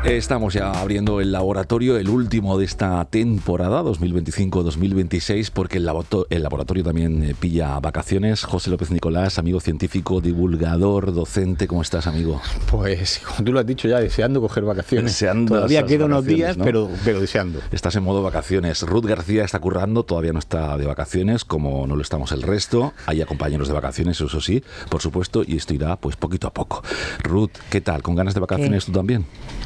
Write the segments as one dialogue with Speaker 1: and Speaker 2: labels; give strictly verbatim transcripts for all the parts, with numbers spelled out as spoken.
Speaker 1: Estamos ya abriendo el laboratorio, el último de esta temporada dos mil veinticinco dos mil veintiséis, porque el, laborato- el laboratorio también eh, pilla vacaciones. José López Nicolás, amigo científico, divulgador, docente, ¿cómo estás, amigo?
Speaker 2: Pues, como tú lo has dicho ya, deseando coger vacaciones.
Speaker 1: Deseando
Speaker 2: Todavía
Speaker 1: esas
Speaker 2: quedan unos
Speaker 1: vacaciones,
Speaker 2: días,
Speaker 1: ¿no?
Speaker 2: pero, pero deseando.
Speaker 1: Estás en modo vacaciones. Ruth García está currando, todavía no está de vacaciones, como no lo estamos el resto. Hay compañeros de vacaciones, eso sí, por supuesto, y esto irá pues poquito a poco. Ruth, ¿qué tal? ¿Con ganas de vacaciones
Speaker 3: ¿Qué?
Speaker 1: tú también?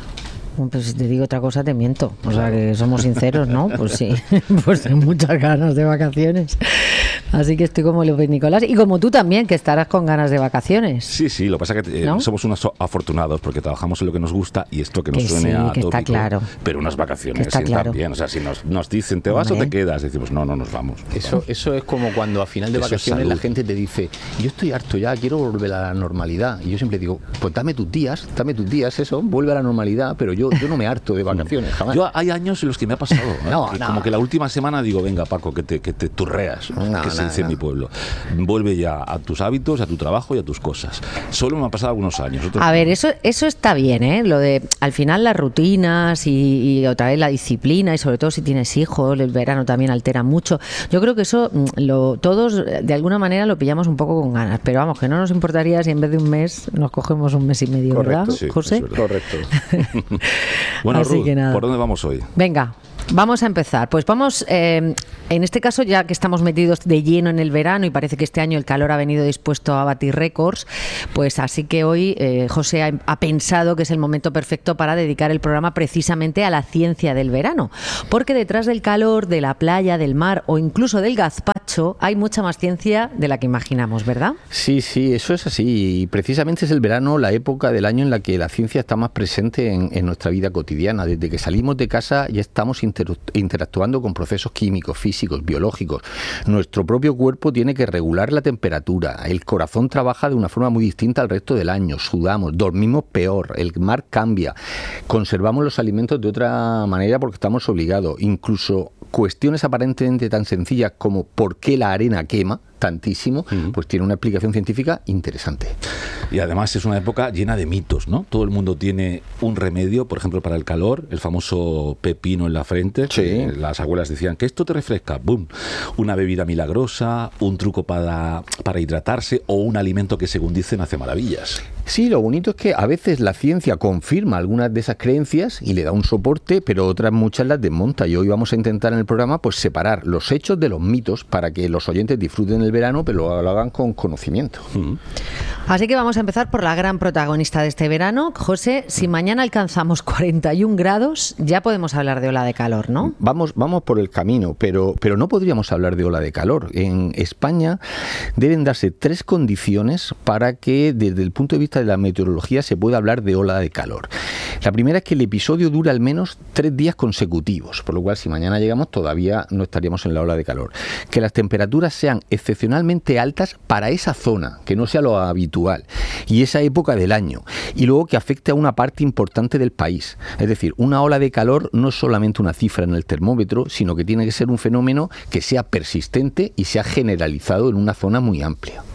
Speaker 3: Pues si te digo otra cosa te miento, o sea que somos sinceros, ¿no? Pues sí, pues tengo muchas ganas de vacaciones, así que estoy como López Nicolás y como tú también, que estarás con ganas de vacaciones.
Speaker 1: Sí, sí, lo que pasa es que eh,
Speaker 3: ¿No?
Speaker 1: somos unos afortunados porque trabajamos en lo que nos gusta y esto que nos
Speaker 3: Que
Speaker 1: suene
Speaker 3: sí,
Speaker 1: a
Speaker 3: que está
Speaker 1: tópico,
Speaker 3: claro.
Speaker 1: pero unas vacaciones
Speaker 3: Que está
Speaker 1: sientan
Speaker 3: claro.
Speaker 1: bien, o sea, si nos, nos dicen, ¿te vas
Speaker 3: Hombre.
Speaker 1: o te quedas? Decimos, no, no nos vamos. nos
Speaker 2: Eso,
Speaker 1: vamos.
Speaker 2: eso es como cuando a final de
Speaker 1: Eso es
Speaker 2: vacaciones la
Speaker 1: salud.
Speaker 2: gente te dice, yo estoy harto ya, quiero volver a la normalidad. Y yo siempre digo, pues dame tus días, dame tus días, eso, vuelve a la normalidad, pero yo, yo no me harto de vacaciones, jamás.
Speaker 1: Yo hay años en los que me ha pasado, ¿eh?
Speaker 2: No,
Speaker 1: Que
Speaker 2: no.
Speaker 1: como que la última semana digo, venga Paco, que te, que te turreas,
Speaker 2: No,
Speaker 1: que se
Speaker 2: no,
Speaker 1: dice en
Speaker 2: no.
Speaker 1: mi pueblo. Vuelve ya a tus hábitos, a tu trabajo y a tus cosas. Solo me ha pasado algunos años. otros
Speaker 3: A
Speaker 1: no.
Speaker 3: ver, eso eso está bien, ¿eh? Lo de, al final las rutinas y, y otra vez la disciplina y sobre todo si tienes hijos, el verano también altera mucho. Yo creo que eso mm, lo, todos de alguna manera lo pillamos un poco con ganas, pero vamos, que no nos importaría si en vez de un mes nos cogemos un mes y medio, ¿verdad,
Speaker 1: Sí,
Speaker 3: José?
Speaker 1: eso es verdad.
Speaker 2: Correcto.
Speaker 1: Bueno,
Speaker 3: Así
Speaker 1: Ruth,
Speaker 3: que nada.
Speaker 1: ¿por dónde vamos hoy?
Speaker 3: Venga, vamos a empezar. Pues vamos, eh, en este caso ya que estamos metidos de lleno en el verano y parece que este año el calor ha venido dispuesto a batir récords, pues así que hoy eh, José ha, ha pensado que es el momento perfecto para dedicar el programa precisamente a la ciencia del verano, porque detrás del calor, de la playa, del mar o incluso del gazpacho hay mucha más ciencia de la que imaginamos, ¿verdad?
Speaker 2: Sí, sí, eso es así. Y precisamente es el verano la época del año en la que la ciencia está más presente en, en nuestra vida cotidiana. Desde que salimos de casa ya estamos inter- interactuando con procesos químicos, físicos, biológicos. Nuestro propio cuerpo tiene que regular la temperatura. El corazón trabaja de una forma muy distinta al resto del año. Sudamos, dormimos peor, el mar cambia. Conservamos los alimentos de otra manera porque estamos obligados. Incluso cuestiones aparentemente tan sencillas como ¿por qué la arena quema tantísimo?
Speaker 1: Ujú.
Speaker 2: Pues tiene una explicación científica interesante.
Speaker 1: Y además es una época llena de mitos, ¿no? Todo el mundo tiene un remedio, por ejemplo, para el calor, el famoso pepino en la frente.
Speaker 2: Sí.
Speaker 1: Que las abuelas decían que esto te refresca, ¡bum! Una bebida milagrosa, un truco para, para hidratarse o un alimento que, según dicen, hace maravillas.
Speaker 2: Sí, lo bonito es que a veces la ciencia confirma algunas de esas creencias y le da un soporte, pero otras muchas las desmonta. Y hoy vamos a intentar en el programa pues separar los hechos de los mitos para que los oyentes disfruten el verano, pero lo hagan con conocimiento.
Speaker 1: Mm.
Speaker 3: Así que vamos a empezar por la gran protagonista de este verano. José, si mañana alcanzamos cuarenta y un grados, ya podemos hablar de ola de calor, ¿no?
Speaker 2: Vamos, vamos por el camino, pero, pero no podríamos hablar de ola de calor. En España deben darse tres condiciones para que desde el punto de vista de la meteorología se pueda hablar de ola de calor. La primera es que el episodio dura al menos tres días consecutivos, por lo cual si mañana llegamos todavía no estaríamos en la ola de calor. Que las temperaturas sean excepcionalmente altas para esa zona, que no sea lo habitual, y esa época del año. Y luego que afecte a una parte importante del país. Es decir, una ola de calor no es solamente una cifra en el termómetro, sino que tiene que ser un fenómeno que sea persistente y sea generalizado en una zona muy amplia.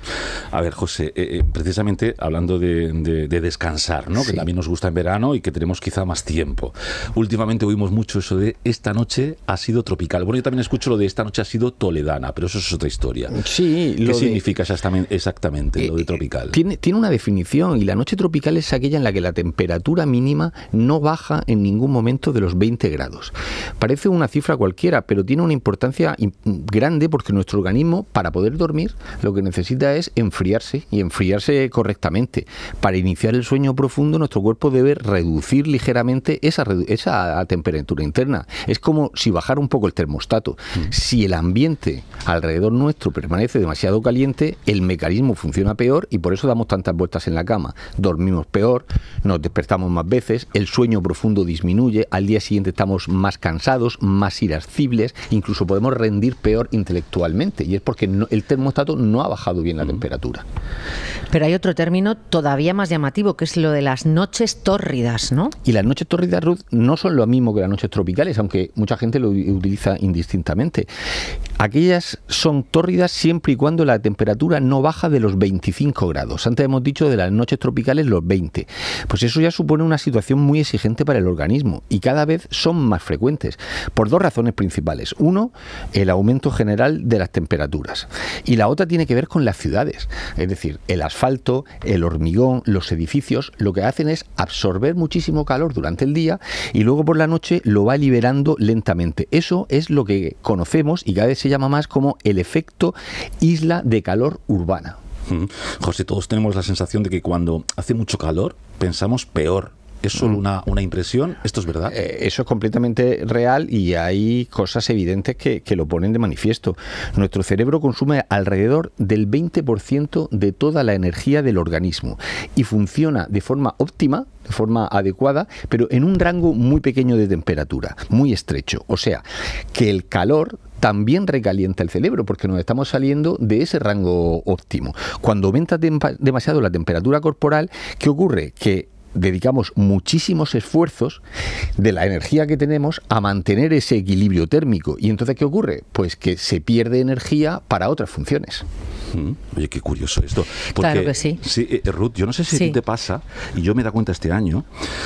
Speaker 1: A ver, José, eh, eh, precisamente hablando de, de, de descansar, ¿no?
Speaker 2: Sí.
Speaker 1: Que también nos gusta en verano y que tenemos quizá más tiempo. Últimamente oímos mucho eso de esta noche ha sido tropical. Bueno, yo también escucho lo de esta noche ha sido toledana, pero eso es otra historia.
Speaker 2: Sí,
Speaker 1: ¿Qué
Speaker 2: lo de-
Speaker 1: significa exactamente, exactamente lo de
Speaker 2: Eh,
Speaker 1: tropical?
Speaker 2: Tiene, tiene una definición, y la noche tropical es aquella en la que la temperatura mínima no baja en ningún momento de los veinte grados. Parece una cifra cualquiera, pero tiene una importancia im- grande porque nuestro organismo, para poder dormir, lo que necesita es enfriarse y enfriarse correctamente. Para iniciar el sueño profundo, nuestro cuerpo debe reducir ligeramente esa, redu- esa temperatura interna. Es como si bajara un poco el termostato. Si el ambiente alrededor nuestro permanece demasiado caliente, el mecanismo funciona peor y por eso damos tantas vueltas en la cama. Dormimos peor, nos despertamos más veces, el sueño profundo disminuye, al día siguiente estamos más cansados, más irascibles, incluso podemos rendir peor intelectualmente, y es porque no- el termostato no ha bajado bien la temperatura.
Speaker 3: Pero hay otro término todavía más llamativo, que es lo de las noches tórridas, ¿no?
Speaker 2: Y las noches tórridas, Ruth, no son lo mismo que las noches tropicales, aunque mucha gente lo utiliza indistintamente. Aquellas son tórridas siempre y cuando la temperatura no baja de los veinticinco grados. Antes hemos dicho de las noches tropicales los veinte. pues eso ya supone una situación muy exigente para el organismo y cada vez son más frecuentes, por dos razones principales. Uno, el aumento general de las temperaturas, y la otra tiene que ver con las ciudades, es decir, el asfalto, el hormigón, los edificios, lo que hacen es absorber muchísimo calor durante el día y luego por la noche lo va liberando lentamente. Eso es lo que conocemos y cada vez se llama más como el efecto isla de calor urbana.
Speaker 1: Mm. José, todos tenemos la sensación de que cuando hace mucho calor pensamos peor. ¿Es solo una, una impresión? ¿Esto es verdad?
Speaker 2: Eh, eso es completamente real y hay cosas evidentes que, que lo ponen de manifiesto. Nuestro cerebro consume alrededor del veinte por ciento de toda la energía del organismo y funciona de forma óptima, de forma adecuada, pero en un rango muy pequeño de temperatura, muy estrecho. O sea, que el calor también recalienta el cerebro porque nos estamos saliendo de ese rango óptimo. Cuando aumenta dem- demasiado la temperatura corporal, ¿qué ocurre? Que dedicamos muchísimos esfuerzos de la energía que tenemos a mantener ese equilibrio térmico. ¿Y entonces qué ocurre? Pues que se pierde energía para otras funciones.
Speaker 1: Mm, oye, qué curioso esto. Porque,
Speaker 3: claro que sí.
Speaker 1: Sí, eh, Ruth, yo no sé si
Speaker 3: sí.
Speaker 1: a ti te pasa, y yo me he dado cuenta este año,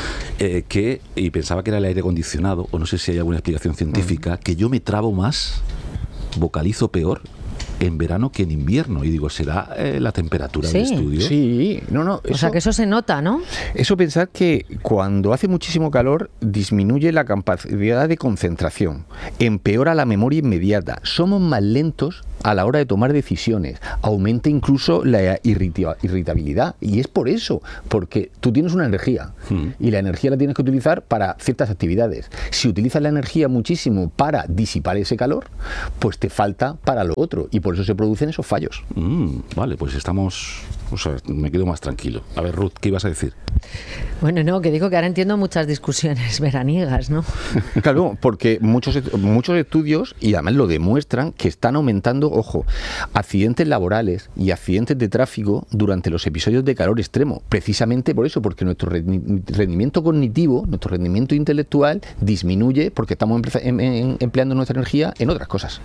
Speaker 1: eh, que, y pensaba que era el aire acondicionado, o no sé si hay alguna explicación científica, mm. que yo me trabo más, vocalizo peor en verano que en invierno. Y digo, ¿será eh, la temperatura
Speaker 3: sí.
Speaker 1: del estudio?
Speaker 2: Sí, no, no.
Speaker 3: Eso, o sea, que eso se nota, ¿no?
Speaker 2: Eso pensar que cuando hace muchísimo calor disminuye la capacidad de concentración, empeora la memoria inmediata, somos más lentos a la hora de tomar decisiones, aumenta incluso la irrita- irritabilidad. Y es por eso, porque tú tienes una energía mm. y la energía la tienes que utilizar para ciertas actividades. Si utilizas la energía muchísimo para disipar ese calor, pues te falta para lo otro. Y por eso se producen esos fallos.
Speaker 1: Mm, vale, pues estamos... O sea, me quedo más tranquilo. A ver, Ruth, ¿qué ibas a decir?
Speaker 3: Bueno, no, que digo que ahora entiendo muchas discusiones veraniegas, ¿no?
Speaker 2: Claro, porque muchos, muchos estudios, y además lo demuestran, que están aumentando, ojo, accidentes laborales y accidentes de tráfico durante los episodios de calor extremo. Precisamente por eso, porque nuestro rendimiento cognitivo, nuestro rendimiento intelectual disminuye porque estamos empleando nuestra energía en otras cosas.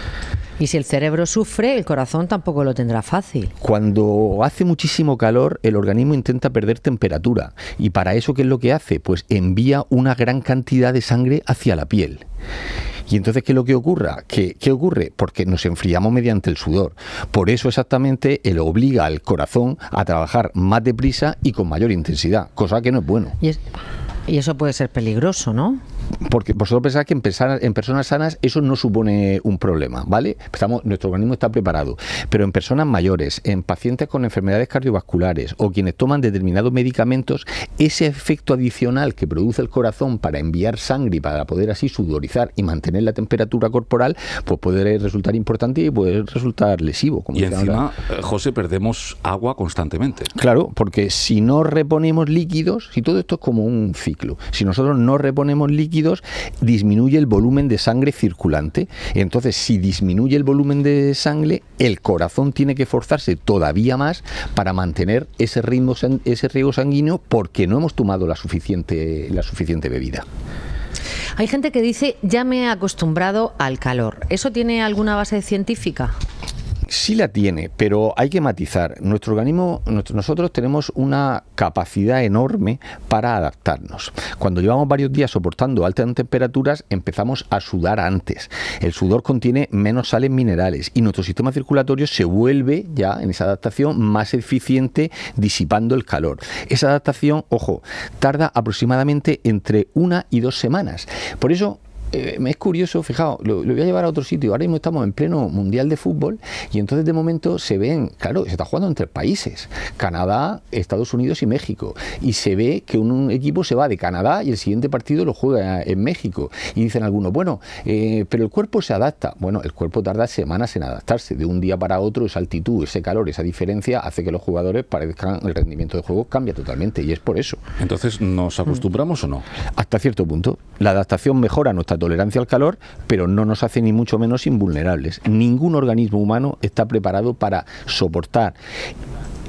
Speaker 3: Y si el cerebro sufre, el corazón tampoco lo tendrá fácil.
Speaker 2: Cuando hace muchísimo calor, el organismo intenta perder temperatura. ¿Y para eso qué es lo que hace? Pues envía una gran cantidad de sangre hacia la piel. Y entonces, ¿qué es lo que ocurra? ¿Qué, ¿Qué ocurre? Porque nos enfriamos mediante el sudor. Por eso exactamente él obliga al corazón a trabajar más deprisa y con mayor intensidad, cosa que no es bueno.
Speaker 3: Y, es, y eso puede ser peligroso, ¿no?
Speaker 2: Porque vosotros pensáis que en personas, en personas sanas eso no supone un problema, ¿vale? Estamos, nuestro organismo está preparado. Pero en personas mayores, en pacientes con enfermedades cardiovasculares o quienes toman determinados medicamentos, ese efecto adicional que produce el corazón para enviar sangre y para poder así sudorizar y mantener la temperatura corporal, pues puede resultar importante y puede resultar lesivo. Como
Speaker 1: y encima,
Speaker 2: ahora.
Speaker 1: José, perdemos agua constantemente.
Speaker 2: Claro, porque si no reponemos líquidos, si todo esto es como un ciclo, si nosotros no reponemos líquidos, disminuye el volumen de sangre circulante. Entonces, si disminuye el volumen de sangre, el corazón tiene que forzarse todavía más para mantener ese ritmo, ese riego sanguíneo, porque no hemos tomado la suficiente, la suficiente bebida.
Speaker 3: Hay gente que dice, ya me he acostumbrado al calor. ¿Eso tiene alguna base científica?
Speaker 2: Sí la tiene, pero hay que matizar. Nuestro organismo, nuestro, nosotros tenemos una capacidad enorme para adaptarnos. Cuando llevamos varios días soportando altas temperaturas, empezamos a sudar antes. El sudor contiene menos sales minerales y nuestro sistema circulatorio se vuelve ya en esa adaptación más eficiente disipando el calor. Esa adaptación, ojo, tarda aproximadamente entre una y dos semanas. Por eso, Eh, es curioso, fijaos, lo, lo voy a llevar a otro sitio. Ahora mismo estamos en pleno mundial de fútbol y entonces de momento se ven, claro, se está jugando entre países, Canadá, Estados Unidos y México, y se ve que un, un equipo se va de Canadá y el siguiente partido lo juega en México, y dicen algunos, bueno, eh, pero el cuerpo se adapta. Bueno, el cuerpo tarda semanas en adaptarse, de un día para otro, esa altitud, ese calor, esa diferencia hace que los jugadores parezcan, el rendimiento de juego cambia totalmente, y es por eso.
Speaker 1: Entonces, ¿nos acostumbramos mm. o no?
Speaker 2: Hasta cierto punto. La adaptación mejora nuestra tolerancia al calor, pero no nos hace ni mucho menos invulnerables. Ningún organismo humano está preparado para soportar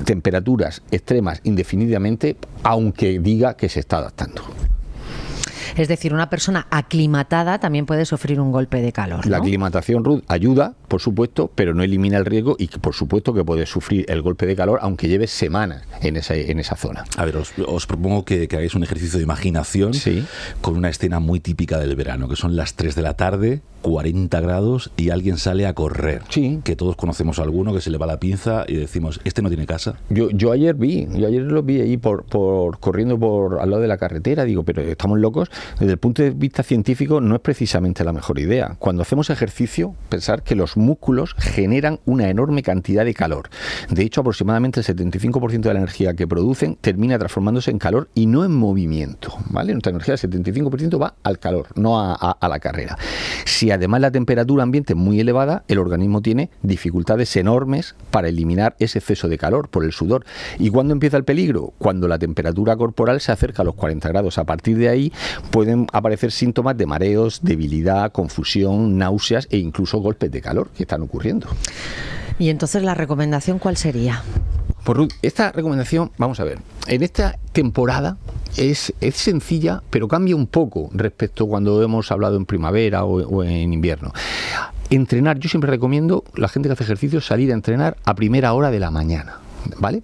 Speaker 2: temperaturas extremas indefinidamente, aunque diga que se está adaptando.
Speaker 3: Es decir, una persona aclimatada también puede sufrir un golpe de calor, ¿no?
Speaker 2: La aclimatación, Ruth, ayuda, por supuesto, pero no elimina el riesgo y por supuesto que puede sufrir el golpe de calor aunque lleve semanas en esa, en esa zona.
Speaker 1: A ver, os, os propongo que, que hagáis un ejercicio de imaginación
Speaker 2: sí.
Speaker 1: con una escena muy típica del verano, que son las tres de la tarde, cuarenta grados y alguien sale a correr.
Speaker 2: Sí.
Speaker 1: Que todos conocemos a alguno que se le va la pinza y decimos, este no tiene casa.
Speaker 2: Yo, yo ayer vi, yo ayer lo vi ahí por, por corriendo por al lado de la carretera, digo, pero estamos locos. Desde el punto de vista científico no es precisamente la mejor idea. Cuando hacemos ejercicio, pensar que los músculos generan una enorme cantidad de calor. De hecho, aproximadamente el setenta y cinco por ciento de la energía que producen termina transformándose en calor y no en movimiento, ¿vale? Nuestra energía del setenta y cinco por ciento va al calor, no a, a, a la carrera. Si además la temperatura ambiente es muy elevada, el organismo tiene dificultades enormes para eliminar ese exceso de calor por el sudor. ¿Y cuándo empieza el peligro? Cuando la temperatura corporal se acerca a los cuarenta grados. A partir de ahí pueden aparecer síntomas de mareos, debilidad, confusión, náuseas e incluso golpes de calor que están ocurriendo.
Speaker 3: Y entonces, ¿la recomendación cuál sería?
Speaker 2: Pues Ruth, esta recomendación, vamos a ver, en esta temporada es, es sencilla, pero cambia un poco respecto a cuando hemos hablado en primavera o, o en invierno. Entrenar, yo siempre recomiendo a la gente que hace ejercicio salir a entrenar a primera hora de la mañana, ¿vale?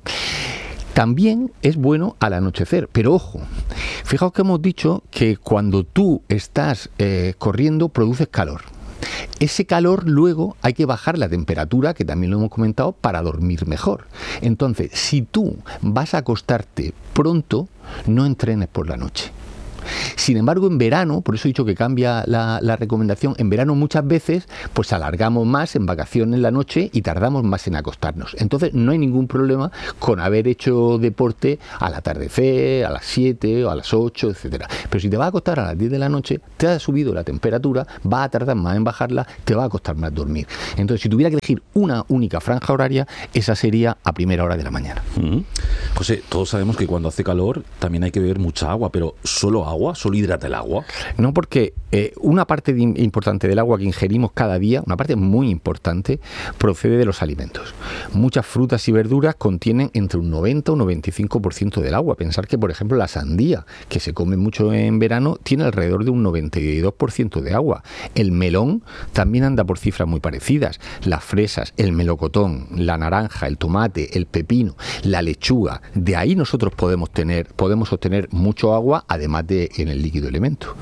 Speaker 2: También es bueno al anochecer, pero ojo, fijaos que hemos dicho que cuando tú estás eh, corriendo produces calor. Ese calor luego hay que bajar la temperatura, que también lo hemos comentado, para dormir mejor. Entonces, si tú vas a acostarte pronto, no entrenes por la noche. Sin embargo, en verano, por eso he dicho que cambia la, la recomendación, en verano muchas veces pues alargamos más en vacaciones en la noche y tardamos más en acostarnos. Entonces no hay ningún problema con haber hecho deporte al atardecer, a las siete o a las ocho, etcétera. Pero si te vas a acostar a las diez de la noche, te ha subido la temperatura, va a tardar más en bajarla, te va a costar más dormir. Entonces, si tuviera que elegir una única franja horaria, esa sería a primera hora de la mañana.
Speaker 1: Mm-hmm. José, todos sabemos que cuando hace calor también hay que beber mucha agua, pero ¿solo agua? ¿Solo hidrata el agua?
Speaker 2: No, porque eh, una parte de, importante del agua que ingerimos cada día, una parte muy importante, procede de los alimentos. Muchas frutas y verduras contienen entre un noventa o un noventa y cinco por ciento del agua. Pensar que, por ejemplo, la sandía, que se come mucho en verano, tiene alrededor de un noventa y dos por ciento de agua. El melón también anda por cifras muy parecidas. Las fresas, el melocotón, la naranja, el tomate, el pepino, la lechuga. De ahí nosotros podemos tener, podemos obtener mucho agua, además de en el líquido elemento.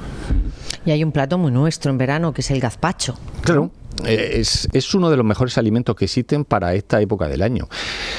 Speaker 3: Y hay un plato muy nuestro en verano que es el gazpacho.
Speaker 2: Claro. Es, es uno de los mejores alimentos que existen para esta época del año.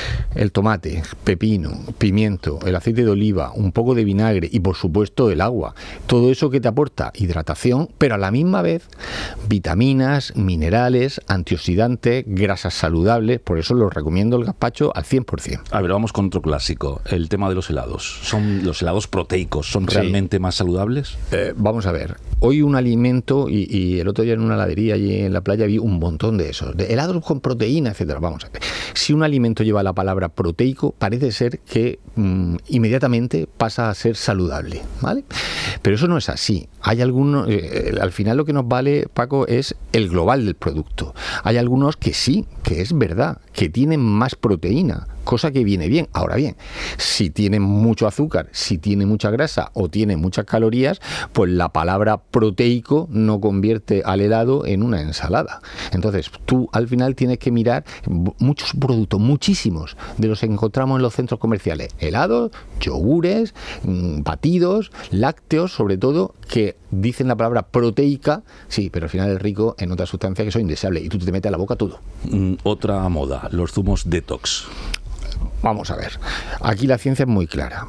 Speaker 2: El tomate, pepino, pimiento, el aceite de oliva, un poco de vinagre y por supuesto el agua. Todo eso que te aporta hidratación, pero a la misma vez vitaminas, minerales, antioxidantes, grasas saludables. Por eso los recomiendo el gazpacho al cien por ciento.
Speaker 1: A ver, vamos con otro clásico, el tema de los helados. ¿Son los helados proteicos? ¿Son
Speaker 2: sí.
Speaker 1: realmente más saludables?
Speaker 2: Eh, vamos a ver. Hoy un alimento, y, y el otro día en una heladería allí en la playa vi un montón de esos, de helados con proteína, etcétera. Vamos a ver. Si un alimento lleva la palabra proteico, parece ser que mmm, inmediatamente pasa a ser saludable, ¿vale? Pero eso no es así. Hay algunos, eh, al final lo que nos vale, Paco, es el global del producto. Hay algunos que sí, que es verdad, que tienen más proteína, cosa que viene bien. Ahora bien, si tiene mucho azúcar, si tiene mucha grasa o tiene muchas calorías, pues la palabra proteico no convierte al helado en una ensalada. Entonces, tú al final tienes que mirar muchos productos, muchísimos, de los que encontramos en los centros comerciales. Helados, yogures, batidos, lácteos, sobre todo, que dicen la palabra proteica, sí, pero al final es rico en otras sustancias que son indeseables y tú te metes a la boca todo.
Speaker 1: Mm, otra moda, los zumos detox.
Speaker 2: Vamos a ver, aquí la ciencia es muy clara.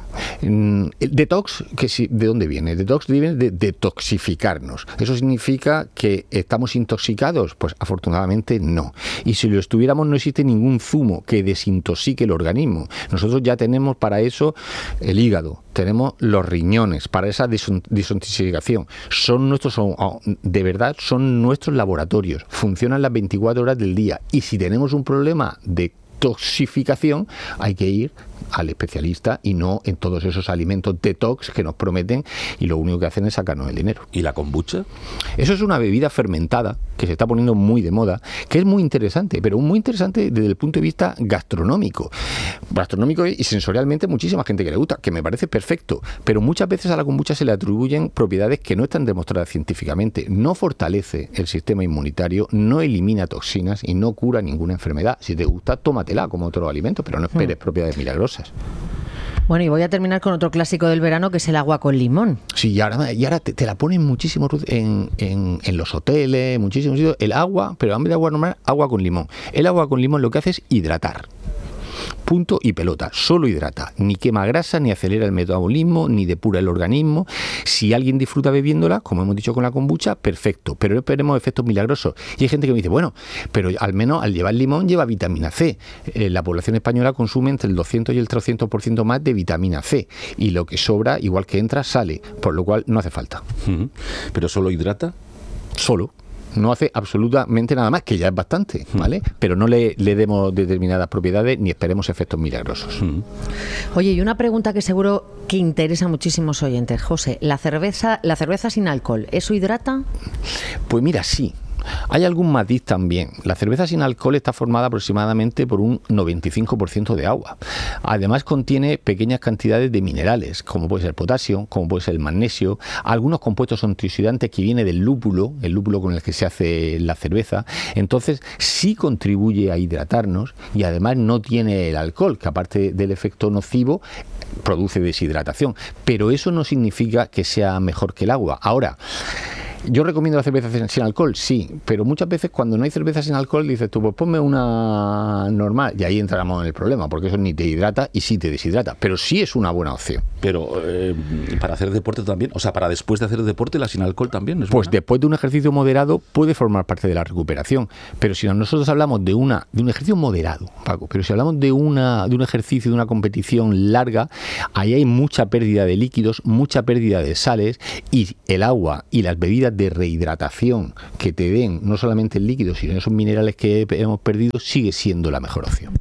Speaker 2: El detox, que si, ¿de dónde viene? El detox viene de detoxificarnos. ¿Eso significa que estamos intoxicados? Pues afortunadamente no. Y si lo estuviéramos, no existe ningún zumo que desintoxique el organismo. Nosotros ya tenemos para eso el hígado, tenemos los riñones, para esa desintoxicación. Son nuestros, de verdad, son nuestros laboratorios. Funcionan las veinticuatro horas del día. Y si tenemos un problema de toxificación, hay que ir al especialista y no en todos esos alimentos detox que nos prometen y lo único que hacen es sacarnos el dinero.
Speaker 1: ¿Y la kombucha?
Speaker 2: Eso es una bebida fermentada que se está poniendo muy de moda, que es muy interesante, pero muy interesante desde el punto de vista gastronómico. Gastronómico y sensorialmente muchísima gente que le gusta, que me parece perfecto, pero muchas veces a la kombucha se le atribuyen propiedades que no están demostradas científicamente. No fortalece el sistema inmunitario, no elimina toxinas y no cura ninguna enfermedad. Si te gusta, tómatela como otro alimento, pero no esperes hmm. propiedades milagrosas.
Speaker 3: Bueno, y voy a terminar con otro clásico del verano, que es el agua con limón.
Speaker 2: Sí, y ahora, y ahora te, te la ponen muchísimo en, en, en los hoteles, muchísimos sitios, el agua, pero en vez de agua normal, agua con limón. El agua con limón lo que hace es hidratar. Punto y pelota, solo hidrata, ni quema grasa, ni acelera el metabolismo, ni depura el organismo. Si alguien disfruta bebiéndola, como hemos dicho con la kombucha, perfecto, pero no esperemos efectos milagrosos. Y hay gente que me dice, bueno, pero al menos al llevar limón lleva vitamina C. Eh, la población española consume entre el doscientos y el trescientos por ciento más de vitamina C, y lo que sobra, igual que entra, sale, por lo cual no hace falta.
Speaker 1: Uh-huh. ¿Pero solo hidrata?
Speaker 2: Solo. No hace absolutamente nada más, que ya es bastante, ¿vale? Pero no le, le demos determinadas propiedades ni esperemos efectos milagrosos.
Speaker 1: Mm.
Speaker 3: Oye, y una pregunta que seguro que interesa a muchísimos oyentes. José, ¿la cerveza, la cerveza sin alcohol, eso hidrata?
Speaker 2: Pues mira, sí. Hay algún matiz también. La cerveza sin alcohol está formada aproximadamente por un noventa y cinco por ciento de agua. Además contiene pequeñas cantidades de minerales, como puede ser el potasio, como puede ser el magnesio, algunos compuestos antioxidantes que viene del lúpulo, el lúpulo con el que se hace la cerveza. Entonces sí contribuye a hidratarnos y además no tiene el alcohol, que aparte del efecto nocivo, produce deshidratación. Pero eso no significa que sea mejor que el agua. Ahora, ¿yo recomiendo la cerveza sin alcohol? Sí, pero muchas veces cuando no hay cerveza sin alcohol dices tú, pues ponme una normal, y ahí entramos en el problema, porque eso ni te hidrata y sí te deshidrata, pero sí es una buena opción.
Speaker 1: Pero eh, para hacer deporte también, o sea, para después de hacer deporte, la sin alcohol también es
Speaker 2: Pues
Speaker 1: buena.
Speaker 2: Después de un ejercicio moderado puede formar parte de la recuperación, pero si nosotros hablamos de una de un ejercicio moderado, Paco, pero si hablamos de una de un ejercicio, de una competición larga, ahí hay mucha pérdida de líquidos, mucha pérdida de sales, y el agua y las bebidas de rehidratación que te den no solamente el líquido, sino esos minerales que hemos perdido, sigue siendo la mejor opción.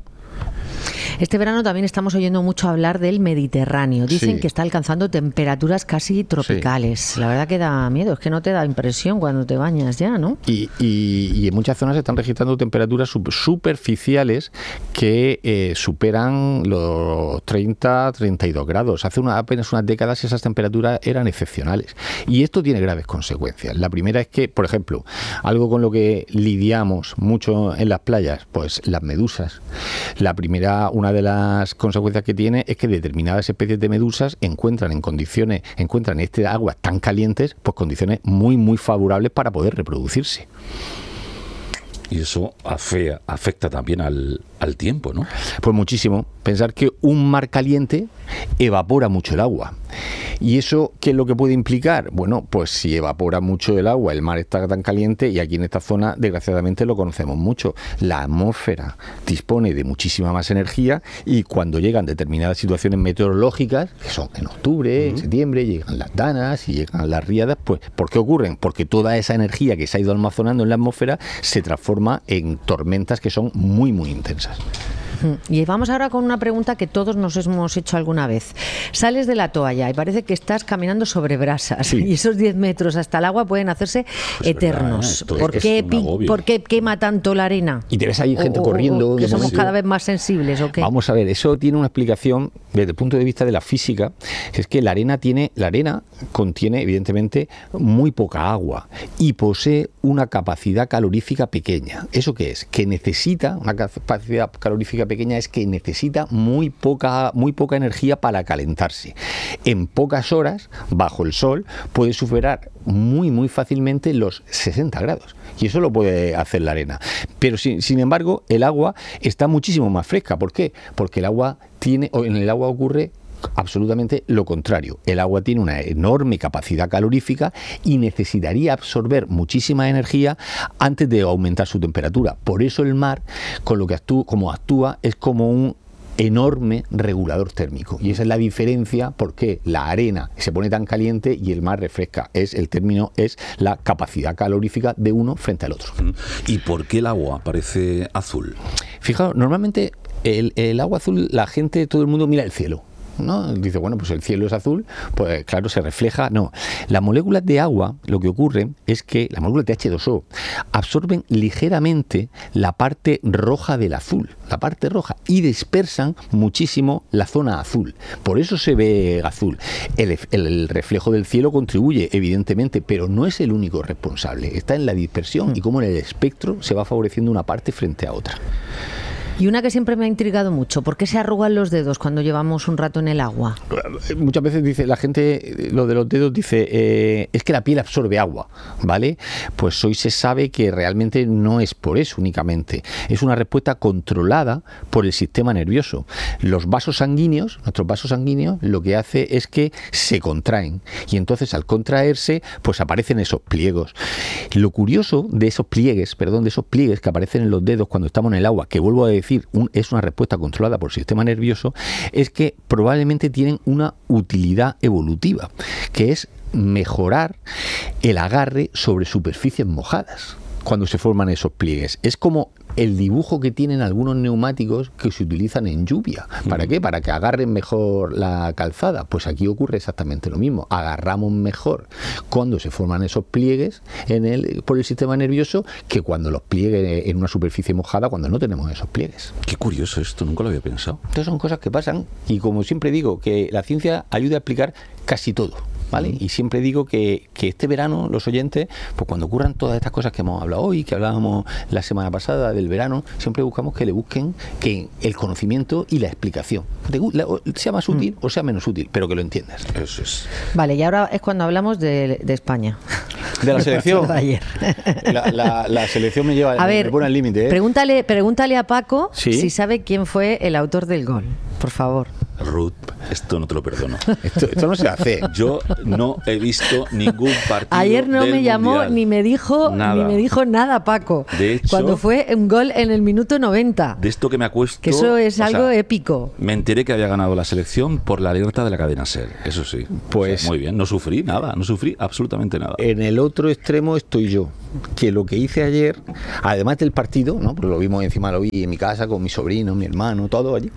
Speaker 3: Este verano también estamos oyendo mucho hablar del Mediterráneo. Dicen
Speaker 2: sí.
Speaker 3: que está alcanzando temperaturas casi tropicales. Sí. La verdad que da miedo, es que no te da impresión cuando te bañas ya, ¿no?
Speaker 2: Y, y, y en muchas zonas se están registrando temperaturas superficiales que eh, superan los treinta, treinta y dos grados. Hace una, apenas unas décadas esas temperaturas eran excepcionales. Y esto tiene graves consecuencias. La primera es que, por ejemplo, algo con lo que lidiamos mucho en las playas, pues las medusas. La primera, una de las consecuencias que tiene es que determinadas especies de medusas encuentran en condiciones, encuentran en este agua tan calientes, pues condiciones muy muy favorables para poder reproducirse.
Speaker 1: Y eso afea, afecta también al, al tiempo, ¿no?
Speaker 2: Pues muchísimo. Pensar que un mar caliente evapora mucho el agua. ¿Y eso qué es lo que puede implicar? Bueno, pues si evapora mucho el agua, el mar está tan caliente, y aquí en esta zona, desgraciadamente, lo conocemos mucho. La atmósfera dispone de muchísima más energía, y cuando llegan determinadas situaciones meteorológicas, que son en octubre, uh-huh. en septiembre, llegan las danas y llegan las riadas, pues ¿por qué ocurren? Porque toda esa energía que se ha ido almacenando en la atmósfera se transforma en tormentas que son muy, muy intensas.
Speaker 3: Y vamos ahora con una pregunta que todos nos hemos hecho alguna vez. Sales de la toalla y parece que estás caminando sobre brasas, sí. y esos diez metros hasta el agua pueden hacerse pues eternos. Verdad, ¿eh? ¿Por, qué, ¿Por qué quema tanto la arena?
Speaker 2: Y te ves ahí gente o, corriendo.
Speaker 3: O, ¿Que somos cada vez más sensibles o qué?
Speaker 2: Vamos a ver, eso tiene una explicación desde el punto de vista de la física, que es que la arena tiene, la arena contiene evidentemente muy poca agua y posee una capacidad calorífica pequeña. ¿Eso qué es? Que necesita, una capacidad calorífica pequeña es que necesita muy poca, muy poca energía para calentarse. En pocas horas, bajo el sol, puede superar muy muy fácilmente los sesenta grados. Y eso lo puede hacer la arena. Pero sin, sin embargo, el agua está muchísimo más fresca. ¿Por qué? Porque el agua tiene, o en el agua ocurre absolutamente lo contrario. El agua tiene una enorme capacidad calorífica y necesitaría absorber muchísima energía antes de aumentar su temperatura. Por eso el mar, con lo que actúa, como actúa, es como un enorme regulador térmico. Y esa es la diferencia por qué la arena se pone tan caliente y el mar refresca. Es el término es la capacidad calorífica de uno frente al otro.
Speaker 1: ¿Y por qué el agua parece azul?
Speaker 2: Fijaos, normalmente el, el agua azul, la gente, todo el mundo mira el cielo, ¿no? Dice, bueno, pues el cielo es azul, pues claro, se refleja. No, las moléculas de agua, lo que ocurre es que las moléculas de hache dos o absorben ligeramente la parte roja del azul, la parte roja, y dispersan muchísimo la zona azul. Por eso se ve azul. El, el, el reflejo del cielo contribuye, evidentemente, pero no es el único responsable. Está en la dispersión y cómo en el espectro se va favoreciendo una parte frente a otra.
Speaker 3: Y una que siempre me ha intrigado mucho, ¿por qué se arrugan los dedos cuando llevamos un rato en el agua?
Speaker 2: Muchas veces dice la gente, lo de los dedos, dice, eh, es que la piel absorbe agua, ¿vale? Pues hoy se sabe que realmente no es por eso únicamente. Es una respuesta controlada por el sistema nervioso. Los vasos sanguíneos, nuestros vasos sanguíneos, lo que hace es que se contraen. Y entonces al contraerse, pues aparecen esos pliegos. Lo curioso de esos pliegues, perdón, de esos pliegues que aparecen en los dedos cuando estamos en el agua, que vuelvo a decir, Un, es una respuesta controlada por el sistema nervioso, es que probablemente tienen una utilidad evolutiva, que es mejorar el agarre sobre superficies mojadas cuando se forman esos pliegues. Es como el dibujo que tienen algunos neumáticos que se utilizan en lluvia. ¿Para qué? Para que agarren mejor la calzada. Pues aquí ocurre exactamente lo mismo. Agarramos mejor cuando se forman esos pliegues en el, por el sistema nervioso que cuando los pliegues en una superficie mojada, cuando no tenemos esos pliegues.
Speaker 1: Qué curioso esto, nunca lo había pensado.
Speaker 2: Entonces son cosas que pasan y, como siempre digo, que la ciencia ayuda a explicar casi todo, ¿vale? Y siempre digo que, que este verano los oyentes, pues cuando ocurran todas estas cosas que hemos hablado hoy, que hablábamos la semana pasada del verano, siempre buscamos que le busquen que el conocimiento y la explicación, de, la, sea más útil mm. o sea menos útil, pero que lo entiendas.
Speaker 1: Eso es.
Speaker 3: Vale, y ahora es cuando hablamos de, de España.
Speaker 2: De la selección.
Speaker 3: De ayer.
Speaker 2: La, la, la selección me lleva,
Speaker 3: a
Speaker 2: me,
Speaker 3: ver,
Speaker 2: me pone al límite, ¿eh?
Speaker 3: Pregúntale, pregúntale a Paco
Speaker 2: ¿Sí?
Speaker 3: si sabe quién fue el autor del gol, por favor.
Speaker 1: Ruth, esto no te lo perdono.
Speaker 2: Esto, esto no se hace.
Speaker 1: Yo no he visto ningún partido.
Speaker 3: Ayer no
Speaker 1: del
Speaker 3: me llamó
Speaker 1: Mundial.
Speaker 3: ni me dijo
Speaker 1: nada.
Speaker 3: ni me dijo nada, Paco.
Speaker 1: De hecho,
Speaker 3: cuando fue un gol en el minuto noventa.
Speaker 1: De esto que me acuesto.
Speaker 3: Que eso es
Speaker 1: o
Speaker 3: algo
Speaker 1: sea,
Speaker 3: épico.
Speaker 1: Me enteré que había ganado la selección por la alerta de la cadena SER. Eso sí.
Speaker 2: Pues
Speaker 1: o sea, muy bien. No sufrí nada. No sufrí absolutamente nada.
Speaker 2: En el otro extremo estoy yo, que lo que hice ayer, además del partido, ¿no? Porque lo vimos encima, lo vi en mi casa con mi sobrino, mi hermano, todo allí.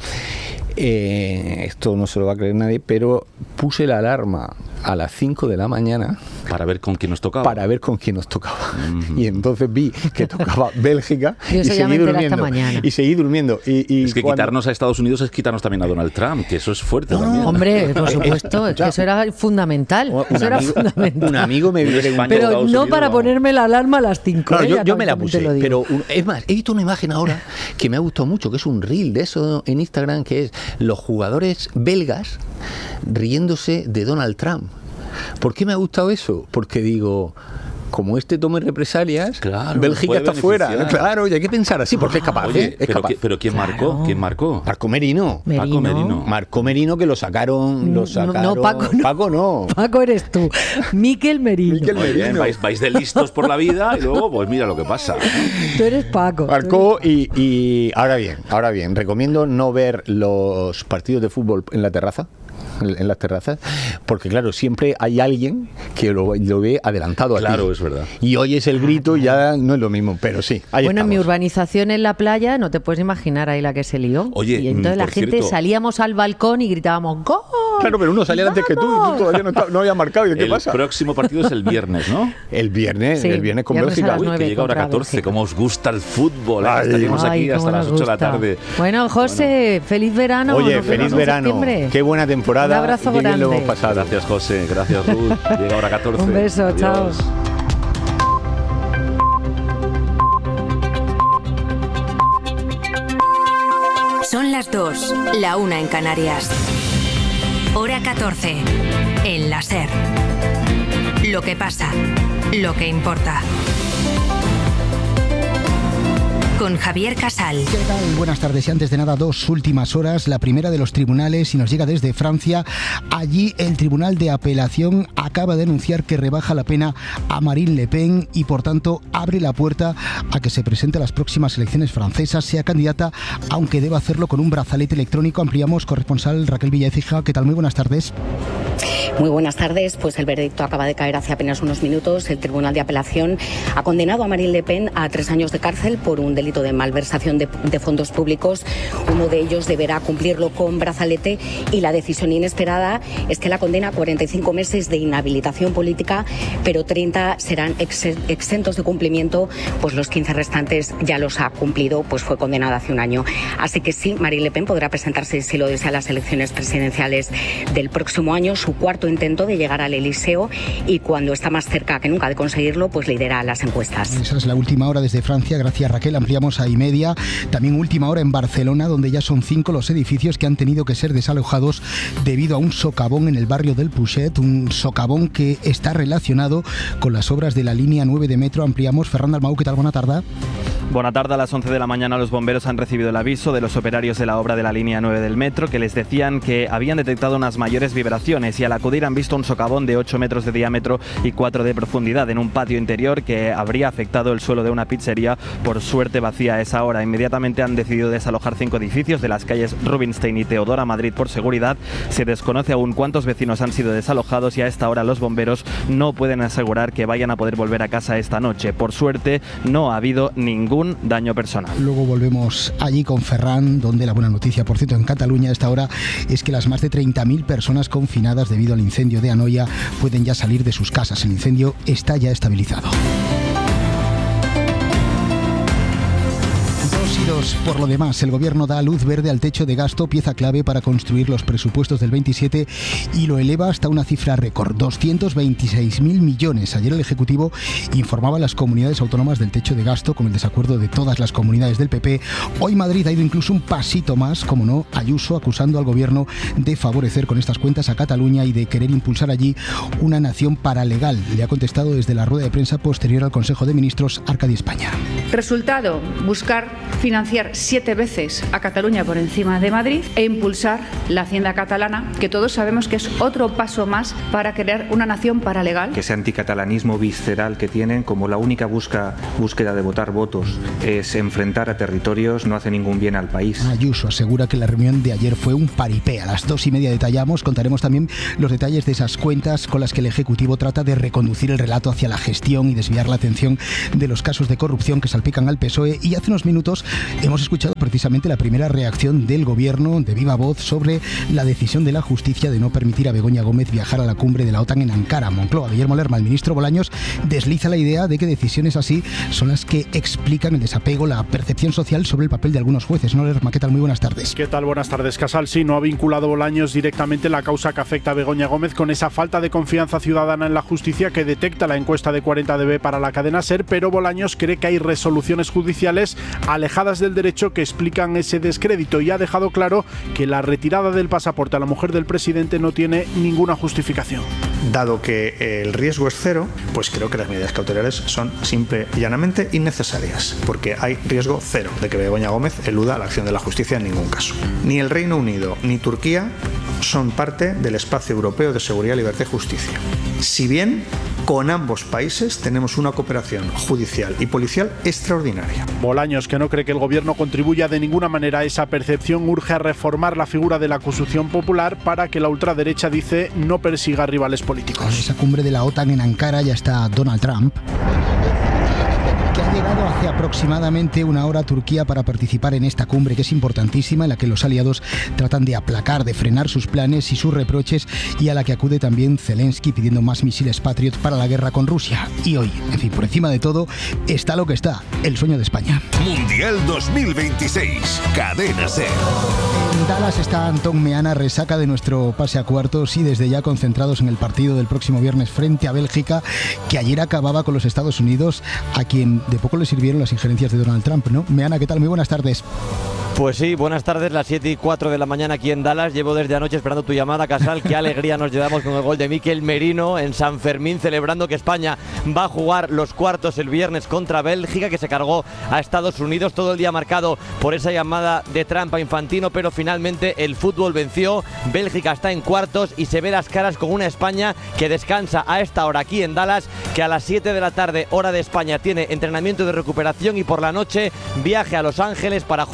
Speaker 2: Eh, esto no se lo va a creer nadie, pero puse la alarma a las cinco de la mañana
Speaker 1: para ver con quién nos tocaba.
Speaker 2: Para ver con quién nos tocaba. Mm-hmm. Y entonces vi que tocaba Bélgica y,
Speaker 3: y seguí durmiendo.
Speaker 2: Y seguí durmiendo. Y, y
Speaker 1: es que
Speaker 2: cuando...
Speaker 1: quitarnos a Estados Unidos es quitarnos también a Donald Trump, que eso es fuerte
Speaker 2: no,
Speaker 1: también.
Speaker 3: Hombre, por supuesto, es que eso era fundamental.
Speaker 2: Un,
Speaker 3: eso era
Speaker 2: amigo,
Speaker 3: fundamental.
Speaker 2: Un amigo me preguntó.
Speaker 3: Pero no para ponerme la alarma a las cinco.
Speaker 2: No,
Speaker 3: ¿eh?
Speaker 2: yo, yo me la puse, pero un, es más, he visto una imagen ahora que me ha gustado mucho, que es un reel de eso en Instagram, que es los jugadores belgas riéndose de Donald Trump. ¿Por qué me ha gustado eso? Porque digo, como este tome represalias,
Speaker 1: claro,
Speaker 2: Bélgica está fuera. Claro, y hay que pensar así, porque es capaz.
Speaker 1: Oye,
Speaker 2: ¿eh? es
Speaker 1: pero,
Speaker 2: capaz.
Speaker 1: ¿qué, pero ¿quién
Speaker 3: claro.
Speaker 1: marcó? ¿Quién marcó?
Speaker 2: Marco Merino.
Speaker 3: Merino.
Speaker 1: Paco Merino.
Speaker 2: Marco Merino, que lo sacaron. Lo sacaron.
Speaker 3: No, Paco no.
Speaker 2: Paco no.
Speaker 3: Paco eres tú. Miquel Merino.
Speaker 2: Miquel
Speaker 1: Muy bien, vais, vais de listos por la vida y luego, pues mira lo que pasa.
Speaker 3: Tú eres Paco.
Speaker 2: Marcó y, y ahora bien, ahora bien, recomiendo no ver los partidos de fútbol en la terraza. En las terrazas, porque claro, siempre hay alguien que lo, lo ve adelantado a ti.
Speaker 1: Claro, es verdad.
Speaker 2: Y oyes el grito y ya no es lo mismo, pero sí. Ahí
Speaker 3: bueno,
Speaker 2: estamos.
Speaker 3: En mi urbanización en la playa, no te puedes imaginar ahí la que se lió.
Speaker 1: Oye,
Speaker 3: y entonces la gente
Speaker 1: cierto,
Speaker 3: salíamos al balcón y gritábamos ¡gol!
Speaker 2: Claro, pero uno salía antes que tú y tú todavía no, está, no había marcado. ¿Y qué
Speaker 1: el
Speaker 2: pasa?
Speaker 1: El próximo partido es el viernes, ¿no?
Speaker 2: El viernes,
Speaker 3: sí,
Speaker 2: el viernes con
Speaker 3: viernes
Speaker 2: Bélgica.
Speaker 1: Uy, que llega ahora catorce. ¿Cómo os gusta el fútbol? Ay, estaríamos
Speaker 3: ay,
Speaker 1: aquí hasta las ocho de la tarde.
Speaker 3: Bueno, José, bueno. feliz verano.
Speaker 2: Oye, feliz verano. Qué buena temporada.
Speaker 3: Un abrazo grande.
Speaker 2: Lo hemos pasado.
Speaker 1: Gracias, José. Gracias, Ruth. Llega ahora catorce.
Speaker 3: Un beso,
Speaker 1: adiós.
Speaker 3: Chao.
Speaker 4: Son las dos, la una en Canarias. Hora catorce, en la SER. Lo que pasa, lo que importa. Con Javier Casal.
Speaker 5: ¿Qué tal? Buenas tardes. Y antes de nada, dos últimas horas. La primera de los tribunales y nos llega desde Francia. Allí el Tribunal de Apelación acaba de anunciar que rebaja la pena a Marine Le Pen y por tanto abre la puerta a que se presente a las próximas elecciones francesas, sea candidata, aunque deba hacerlo con un brazalete electrónico. Ampliamos, corresponsal Raquel Villaécija. ¿Qué tal? Muy buenas tardes.
Speaker 6: Muy buenas tardes. Pues el veredicto acaba de caer hace apenas unos minutos. El Tribunal de Apelación ha condenado a Marine Le Pen a tres años de cárcel por un delito de malversación de, de fondos públicos. Uno de ellos deberá cumplirlo con brazalete y la decisión inesperada es que la condena a cuarenta y cinco meses de inhabilitación política, pero treinta serán ex, exentos de cumplimiento, pues los quince restantes ya los ha cumplido, pues fue condenada hace un año. Así que sí, Marine Le Pen podrá presentarse, si lo desea, a las elecciones presidenciales del próximo año, su cuarto intento de llegar al Elíseo, y cuando está más cerca que nunca de conseguirlo, pues lidera las encuestas.
Speaker 5: Esa es la última hora desde Francia. Gracias, Raquel. Ampliamos a y media. También última hora en Barcelona, donde ya son cinco los edificios que han tenido que ser desalojados debido a un socavón en el barrio del Puget, un socavón que está relacionado con las obras de la línea nueve de metro. Ampliamos. Ferran Dalmau, ¿qué tal? Buena tarde.
Speaker 7: Buena tarde. A las once de la mañana los bomberos han recibido el aviso de los operarios de la obra de la línea nueve del metro, que les decían que habían detectado unas mayores vibraciones, y al acudir han visto un socavón de ocho metros de diámetro y cuatro de profundidad en un patio interior que habría afectado el suelo de una pizzería, por suerte vacía a esa hora. Inmediatamente han decidido desalojar cinco edificios de las calles Rubinstein y Teodora Madrid por seguridad. Se desconoce aún cuántos vecinos han sido desalojados, y a esta hora los bomberos no pueden asegurar que vayan a poder volver a casa esta noche. Por suerte no ha habido ningún daño personal.
Speaker 5: Luego volvemos allí con Ferran, donde la buena noticia, por cierto, en Cataluña a esta hora es que las más de treinta mil personas confinadas debido al incendio de Anoia pueden ya salir de sus casas. El incendio está ya estabilizado. Por lo demás, el Gobierno da luz verde al techo de gasto, pieza clave para construir los presupuestos del veintisiete, y lo eleva hasta una cifra récord, doscientos veintiséis mil millones. Ayer el Ejecutivo informaba a las comunidades autónomas del techo de gasto con el desacuerdo de todas las comunidades del P P. Hoy Madrid ha ido incluso un pasito más, como no, Ayuso acusando al Gobierno de favorecer con estas cuentas a Cataluña y de querer impulsar allí una nación paralegal. Le ha contestado desde la rueda de prensa posterior al Consejo de Ministros Arcadi España.
Speaker 8: Resultado, buscar financiar siete veces a Cataluña por encima de Madrid e impulsar la hacienda catalana, que todos sabemos que es otro paso más para crear una nación paralegal.
Speaker 9: Que ese anticatalanismo visceral que tienen, como la única busca, búsqueda de votar votos es enfrentar a territorios, no hace ningún bien al país.
Speaker 5: Ayuso asegura que la reunión de ayer fue un paripé. A las dos y media detallamos, contaremos también los detalles de esas cuentas con las que el Ejecutivo trata de reconducir el relato hacia la gestión y desviar la atención de los casos de corrupción que salpican al P S O E. Y hace unos minutos hemos escuchado precisamente la primera reacción del Gobierno de viva voz sobre la decisión de la justicia de no permitir a Begoña Gómez viajar a la cumbre de la OTAN en Ankara. Moncloa, Guillermo Lerma, el ministro Bolaños desliza la idea de que decisiones así son las que explican el desapego, la percepción social sobre el papel de algunos jueces. ¿No, Lerma? ¿Qué tal? Muy buenas tardes.
Speaker 10: ¿Qué tal? Buenas tardes, Casal. Sí, no ha vinculado Bolaños directamente la causa que afecta a Begoña Gómez con esa falta de confianza ciudadana en la justicia que detecta la encuesta de cuarenta D B para la cadena SER, pero Bolaños cree que hay resoluciones judiciales alejadas del derecho que explican ese descrédito, y ha dejado claro que la retirada del pasaporte a la mujer del presidente no tiene ninguna justificación.
Speaker 11: Dado que el riesgo es cero, pues creo que las medidas cautelares son simple y llanamente innecesarias, porque hay riesgo cero de que Begoña Gómez eluda la acción de la justicia en ningún caso. Ni el Reino Unido ni Turquía son parte del espacio europeo de seguridad, libertad y justicia. Si bien con ambos países tenemos una cooperación judicial y policial extraordinaria.
Speaker 10: Bolaños, que no cree que el Gobierno contribuya de ninguna manera a esa percepción, urge a reformar la figura de la acusación popular para que la ultraderecha, dice, no persiga rivales políticos.
Speaker 5: En esa cumbre de la OTAN en Ankara ya está Donald Trump, que ha llegado hace aproximadamente una hora a Turquía para participar en esta cumbre, que es importantísima, en la que los aliados tratan de aplacar, de frenar sus planes y sus reproches, y a la que acude también Zelensky pidiendo más misiles Patriot para la guerra con Rusia. Y hoy, en fin, por encima de todo, está lo que está, el sueño de España.
Speaker 12: Mundial dos mil veintiséis, Cadena SER.
Speaker 5: En Dallas está Antón Meana, resaca de nuestro pase a cuartos, y desde ya concentrados en el partido del próximo viernes frente a Bélgica, que ayer acababa con los Estados Unidos, a quien de poco le sirvieron las injerencias de Donald Trump, ¿no? Meana, ¿qué tal? Muy buenas tardes.
Speaker 13: Pues sí, buenas tardes, las siete y cuatro de la mañana aquí en Dallas. Llevo desde anoche esperando tu llamada, Casal. Qué alegría nos llevamos con el gol de Mikel Merino en San Fermín, celebrando que España va a jugar los cuartos el viernes contra Bélgica, que se cargó a Estados Unidos. Todo el día marcado por esa llamada de Trump a Infantino, pero finalmente el fútbol venció. Bélgica está en cuartos y se ve las caras con una España que descansa a esta hora aquí en Dallas, que a las siete de la tarde, hora de España, tiene entrenamiento de recuperación, y por la noche viaje a Los Ángeles para jugar como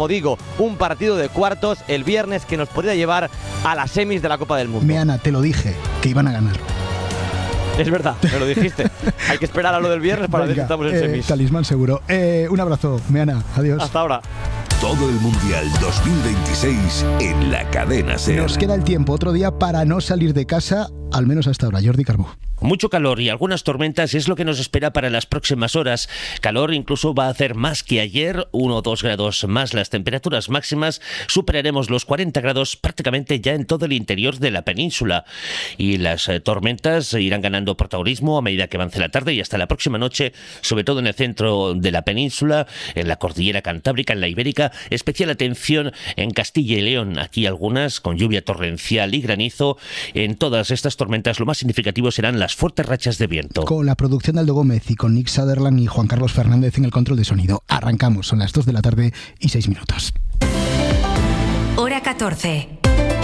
Speaker 13: como digo, un partido de cuartos el viernes que nos podría llevar a las semis de la Copa del Mundo.
Speaker 5: Meana, te lo dije, que iban a ganar.
Speaker 13: Es verdad, me lo dijiste. Hay que esperar a lo del viernes para
Speaker 5: Venga,
Speaker 13: ver si estamos en
Speaker 5: eh,
Speaker 13: semis.
Speaker 5: Talismán seguro. Eh, un abrazo, Meana. Adiós.
Speaker 13: Hasta ahora.
Speaker 12: Todo el Mundial dos mil veintiséis en la cadena SER.
Speaker 5: Nos queda el tiempo, otro día para no salir de casa, al menos hasta ahora. Jordi Carbó.
Speaker 14: Mucho calor y algunas tormentas es lo que nos espera para las próximas horas. Calor incluso va a hacer más que ayer, uno o dos grados más. Las temperaturas máximas superaremos los cuarenta grados prácticamente ya en todo el interior de la península. Y las eh, tormentas irán ganando protagonismo a medida que avance la tarde y hasta la próxima noche, sobre todo en el centro de la península, en la cordillera cantábrica, en la ibérica. Especial atención en Castilla y León. Aquí algunas con lluvia torrencial y granizo. En todas estas tormentas lo más significativo serán las fuertes rachas de viento.
Speaker 5: Con la producción de Aldo Gómez y con Nick Sutherland y Juan Carlos Fernández en el control de sonido. Arrancamos, son las dos de la tarde y seis minutos.
Speaker 4: Hora catorce.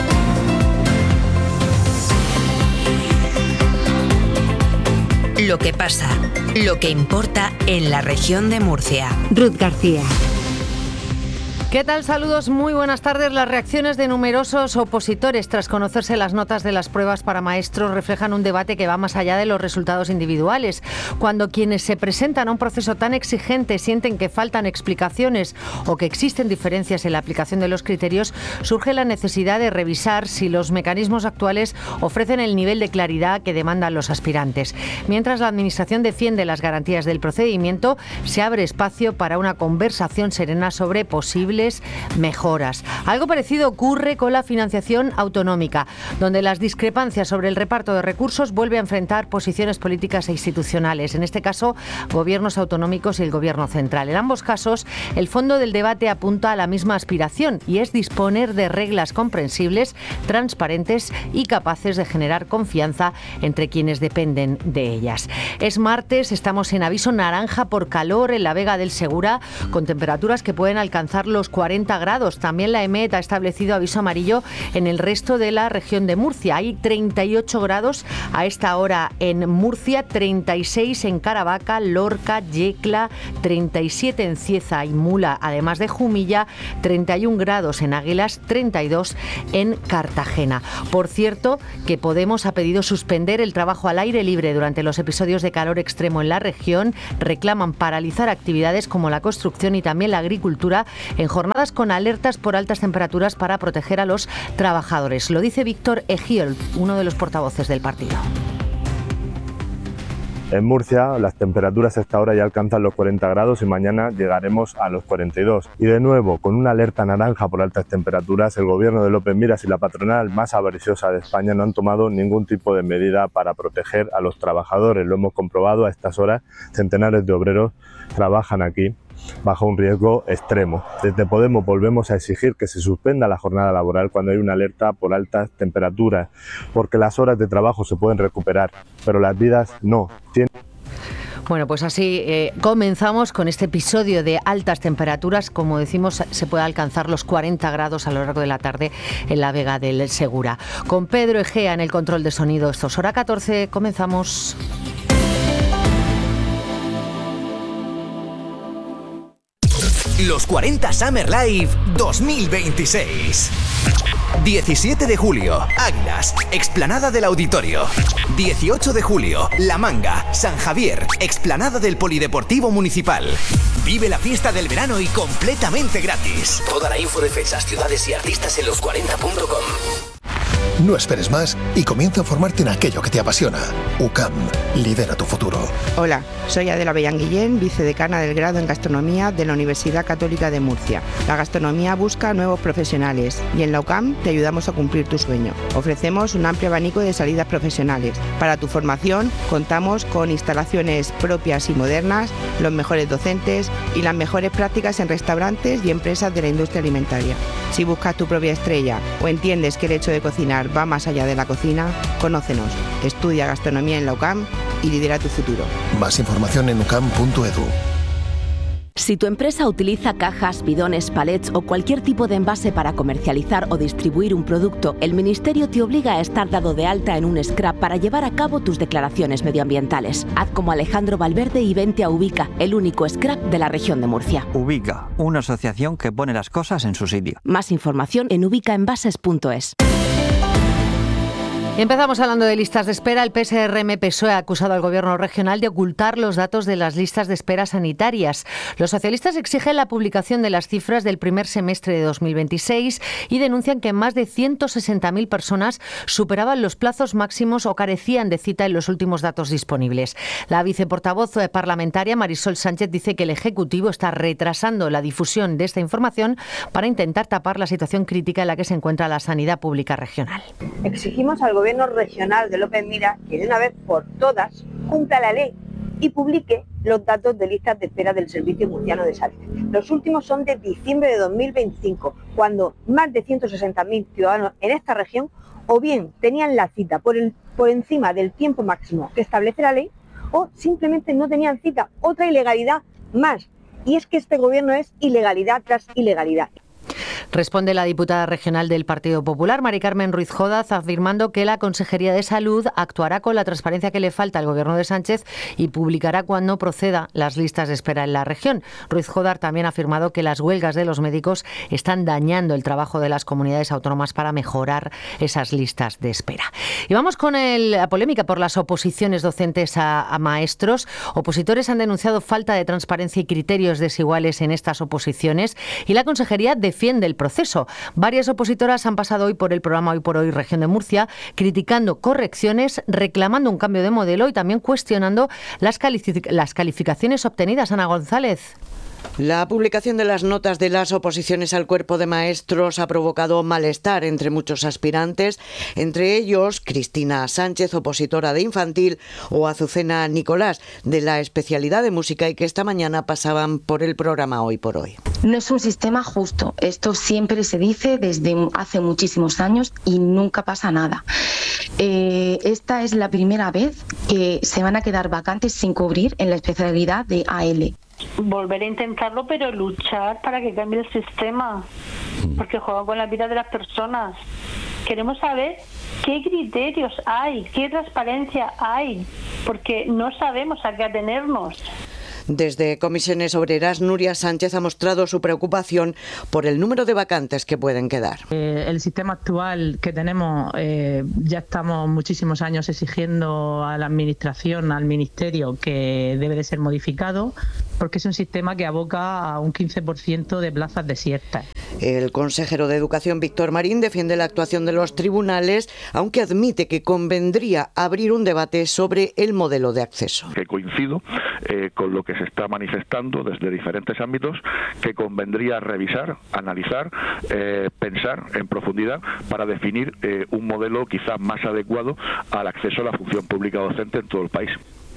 Speaker 4: Lo que pasa, lo que importa en la región de Murcia. Ruth García.
Speaker 3: ¿Qué tal? Saludos, muy buenas tardes. Las reacciones de numerosos opositores tras conocerse las notas de las pruebas para maestros reflejan un debate que va más allá de los resultados individuales. Cuando quienes se presentan a un proceso tan exigente sienten que faltan explicaciones o que existen diferencias en la aplicación de los criterios, surge la necesidad de revisar si los mecanismos actuales ofrecen el nivel de claridad que demandan los aspirantes. Mientras la Administración defiende las garantías del procedimiento, se abre espacio para una conversación serena sobre posibles mejoras. Algo parecido ocurre con la financiación autonómica, donde las discrepancias sobre el reparto de recursos vuelve a enfrentar posiciones políticas e institucionales, en este caso gobiernos autonómicos y el gobierno central. En ambos casos, el fondo del debate apunta a la misma aspiración y es disponer de reglas comprensibles, transparentes y capaces de generar confianza entre quienes dependen de ellas. Es martes, estamos en aviso naranja por calor en la Vega del Segura, con temperaturas que pueden alcanzar los cuarenta grados. También la EMET ha establecido aviso amarillo en el resto de la región de Murcia. Hay treinta y ocho grados a esta hora en Murcia, treinta y seis en Caravaca, Lorca, Yecla, treinta y siete en Cieza y Mula, además de Jumilla, treinta y un grados en Águilas, treinta y dos en Cartagena. Por cierto, que Podemos ha pedido suspender el trabajo al aire libre durante los episodios de calor extremo en la región. Reclaman paralizar actividades como la construcción y también la agricultura en jornadas con alertas por altas temperaturas para proteger a los trabajadores. Lo dice Víctor Egiol, uno de los portavoces del partido.
Speaker 15: En Murcia las temperaturas a esta hora ya alcanzan los cuarenta grados y mañana llegaremos a los cuarenta y dos. Y de nuevo, con una alerta naranja por altas temperaturas, el gobierno de López Miras y la patronal más avariciosa de España no han tomado ningún tipo de medida para proteger a los trabajadores. Lo hemos comprobado a estas horas, centenares de obreros trabajan aquí bajo un riesgo extremo. Desde Podemos volvemos a exigir que se suspenda la jornada laboral cuando hay una alerta por altas temperaturas, porque las horas de trabajo se pueden recuperar, pero las vidas no. Tien-
Speaker 3: Bueno, pues así eh, comenzamos con este episodio de altas temperaturas. Como decimos, se puede alcanzar los cuarenta grados a lo largo de la tarde en la Vega del Segura. Con Pedro Egea en el control de sonido. Esto es Hora catorce, comenzamos.
Speaker 16: Los cuarenta Summer Live dos mil veintiséis. diecisiete de julio, Águilas, explanada del Auditorio. dieciocho de julio, La Manga, San Javier, explanada del Polideportivo Municipal. Vive la fiesta del verano y completamente gratis. Toda la info de fechas, ciudades y artistas en los cuarenta punto com.
Speaker 17: No esperes más y comienza a formarte en aquello que te apasiona. U C A M, lidera tu futuro.
Speaker 18: Hola, soy Adela Bellán Guillén, vicedecana del grado en Gastronomía de la Universidad Católica de Murcia. La gastronomía busca nuevos profesionales y en la U C A M te ayudamos a cumplir tu sueño. Ofrecemos un amplio abanico de salidas profesionales. Para tu formación contamos con instalaciones propias y modernas, los mejores docentes y las mejores prácticas en restaurantes y empresas de la industria alimentaria. Si buscas tu propia estrella o entiendes que el hecho de cocinar va más allá de la cocina, conócenos. Estudia gastronomía en la U C A M y lidera tu futuro.
Speaker 17: Más información en u c a m punto e d u.
Speaker 19: Si tu empresa utiliza cajas, bidones, palets o cualquier tipo de envase para comercializar o distribuir un producto, el Ministerio te obliga a estar dado de alta en un S C R A P para llevar a cabo tus declaraciones medioambientales. Haz como Alejandro Valverde y vente a Ubica, el único S C R A P de la región de Murcia.
Speaker 20: Ubica, una asociación que pone las cosas en su sitio.
Speaker 19: Más información en ubicaenvases punto es.
Speaker 3: Empezamos hablando de listas de espera. El P S R M P S O E ha acusado al Gobierno regional de ocultar los datos de las listas de espera sanitarias. Los socialistas exigen la publicación de las cifras del primer semestre de dos mil veintiséis y denuncian que más de ciento sesenta mil personas superaban los plazos máximos o carecían de cita en los últimos datos disponibles. La viceportavoz parlamentaria Marisol Sánchez dice que el Ejecutivo está retrasando la difusión de esta información para intentar tapar la situación crítica en la que se encuentra la sanidad pública regional.
Speaker 21: Exigimos al Gobierno regional de López Miras que de una vez por todas cumpla la ley y publique los datos de listas de espera del Servicio Murciano de Salud. Los últimos son de diciembre de dos mil veinticinco, cuando más de ciento sesenta mil ciudadanos en esta región o bien tenían la cita por, el, por encima del tiempo máximo que establece la ley o simplemente no tenían cita. Otra ilegalidad más. Y es que este Gobierno es ilegalidad tras ilegalidad.
Speaker 3: Responde la diputada regional del Partido Popular, Mari Carmen Ruiz Jodaz, afirmando que la Consejería de Salud actuará con la transparencia que le falta al Gobierno de Sánchez y publicará cuando proceda las listas de espera en la región. Ruiz Jodaz también ha afirmado que las huelgas de los médicos están dañando el trabajo de las comunidades autónomas para mejorar esas listas de espera. Y vamos con el, la polémica por las oposiciones docentes a, a maestros. Opositores han denunciado falta de transparencia y criterios desiguales en estas oposiciones y la Consejería defiende el proceso. Varias opositoras han pasado hoy por el programa Hoy por Hoy Región de Murcia, criticando correcciones, reclamando un cambio de modelo y también cuestionando las, calific- las calificaciones obtenidas. Ana González.
Speaker 22: La publicación de las notas de las oposiciones al cuerpo de maestros ha provocado malestar entre muchos aspirantes, entre ellos Cristina Sánchez, opositora de infantil, o Azucena Nicolás, de la especialidad de música, y que esta mañana pasaban por el programa Hoy por Hoy.
Speaker 23: No es un sistema justo. Esto siempre se dice desde hace muchísimos años y nunca pasa nada. Eh, esta es la primera vez que se van a quedar vacantes sin cubrir en la especialidad de A L.
Speaker 24: Volver a intentarlo, pero luchar para que cambie el sistema, porque juegan con la vida de las personas. Queremos saber qué criterios hay, qué transparencia hay, porque no sabemos a qué atenernos.
Speaker 22: Desde Comisiones Obreras, Nuria Sánchez ha mostrado su preocupación por el número de vacantes que pueden quedar.
Speaker 25: Eh, el sistema actual que tenemos, eh, ya estamos muchísimos años exigiendo a la Administración, al Ministerio, que debe de ser modificado, porque es un sistema que aboca a un quince por ciento de plazas desiertas.
Speaker 22: El consejero de Educación, Víctor Marín, defiende la actuación de los tribunales, aunque admite que convendría abrir un debate sobre el modelo de acceso.
Speaker 26: Que coincido eh, con lo que se está manifestando desde diferentes ámbitos, que convendría revisar, analizar, eh, pensar en profundidad para definir eh, un modelo quizás más adecuado al acceso a la función pública docente en todo el país.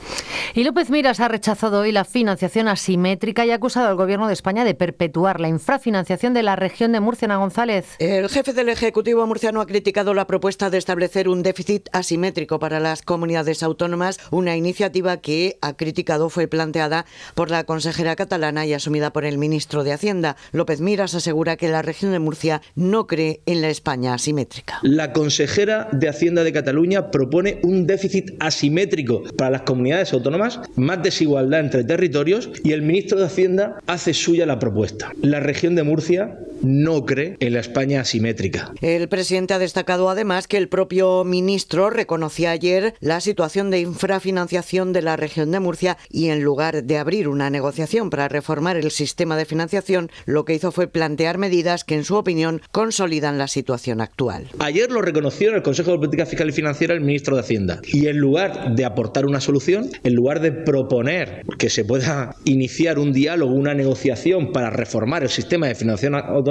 Speaker 3: Y López Miras ha rechazado hoy la financiación asimétrica y ha acusado al Gobierno de España de perpetuar la infrafinanciación de la región de Murcia. Ana González.
Speaker 22: El jefe del Ejecutivo murciano ha criticado la propuesta de establecer un déficit asimétrico para las comunidades autónomas, una iniciativa que, ha criticado, fue planteada por la consejera catalana y asumida por el ministro de Hacienda. López Miras asegura que la región de Murcia no cree en la España asimétrica.
Speaker 27: La consejera de Hacienda de Cataluña propone un déficit asimétrico para las comunidades autónomas, más desigualdad entre territorios, y el ministro de Hacienda hace suya la propuesta. La región de Murcia no cree en la España asimétrica.
Speaker 22: El presidente ha destacado además que el propio ministro reconocía ayer la situación de infrafinanciación de la región de Murcia y, en lugar de abrir una negociación para reformar el sistema de financiación, lo que hizo fue plantear medidas que, en su opinión, consolidan la situación actual.
Speaker 27: Ayer lo reconoció en el Consejo de Política Fiscal y Financiera el ministro de Hacienda, y en lugar de aportar una solución, en lugar de proponer que se pueda iniciar un diálogo, una negociación para reformar el sistema de financiación autonómico,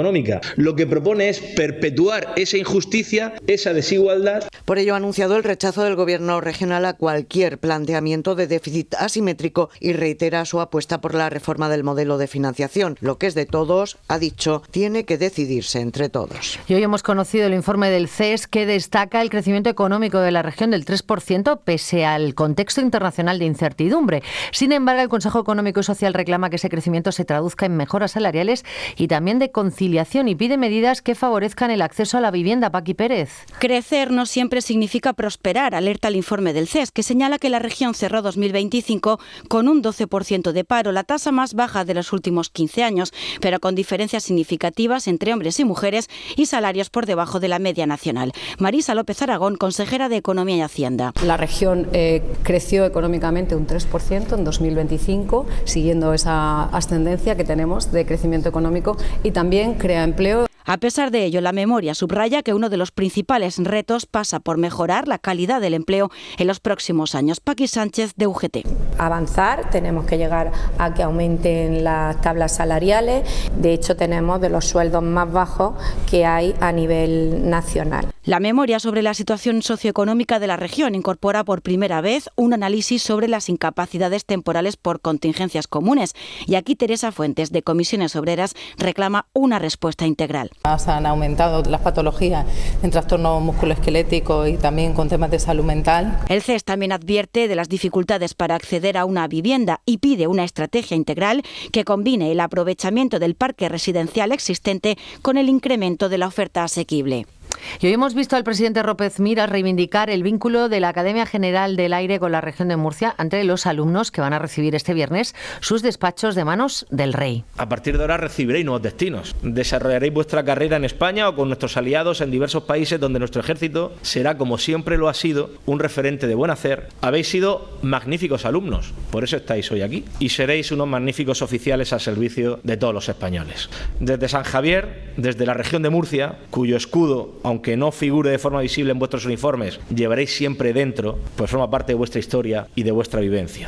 Speaker 27: económica. Lo que propone es perpetuar esa injusticia, esa desigualdad.
Speaker 22: Por ello ha anunciado el rechazo del Gobierno regional a cualquier planteamiento de déficit asimétrico y reitera su apuesta por la reforma del modelo de financiación. Lo que es de todos, ha dicho, tiene que decidirse entre todos.
Speaker 3: Y hoy hemos conocido el informe del C E S que destaca el crecimiento económico de la región del tres por ciento pese al contexto internacional de incertidumbre. Sin embargo, el Consejo Económico y Social reclama que ese crecimiento se traduzca en mejoras salariales y también de conciliación y pide medidas que favorezcan el acceso a la vivienda. Paqui Pérez.
Speaker 1: Crecer no siempre significa prosperar, alerta el informe del C E S, que señala que la región cerró dos mil veinticinco con un doce por ciento de paro, la tasa más baja de los últimos quince años, pero con diferencias significativas entre hombres y mujeres y salarios por debajo de la media nacional. Marisa López Aragón, consejera de Economía y Hacienda.
Speaker 2: La región eh, creció económicamente un tres por ciento en dos mil veinticinco, siguiendo esa ascendencia que tenemos de crecimiento económico, y también crea empleo.
Speaker 1: A pesar de ello, la memoria subraya que uno de los principales retos pasa por mejorar la calidad del empleo en los próximos años. Paqui Sánchez, de U G T.
Speaker 6: Avanzar, tenemos que llegar a que aumenten las tablas salariales. De hecho, tenemos de los sueldos más bajos que hay a nivel nacional.
Speaker 1: La memoria sobre la situación socioeconómica de la región incorpora por primera vez un análisis sobre las incapacidades temporales por contingencias comunes. Y aquí Teresa Fuentes, de Comisiones Obreras, reclama una respuesta integral.
Speaker 2: Han aumentado las patologías en trastornos musculoesqueléticos y también con temas de salud mental.
Speaker 1: El C E S también advierte de las dificultades para acceder a una vivienda y pide una estrategia integral que combine el aprovechamiento del parque residencial existente con el incremento de la oferta asequible.
Speaker 3: Y hoy hemos visto al presidente López Miras reivindicar el vínculo de la Academia General del Aire con la región de Murcia ante los alumnos que van a recibir este viernes sus despachos de manos del rey.
Speaker 27: A partir de ahora recibiréis nuevos destinos. Desarrollaréis vuestra carrera en España o con nuestros aliados en diversos países donde nuestro ejército será, como siempre lo ha sido, un referente de buen hacer. Habéis sido magníficos alumnos, por eso estáis hoy aquí, y seréis unos magníficos oficiales al servicio de todos los españoles. Desde San Javier, desde la región de Murcia, cuyo escudo, aunque no figure de forma visible en vuestros uniformes, llevaréis siempre dentro, pues forma parte de vuestra historia y de vuestra vivencia.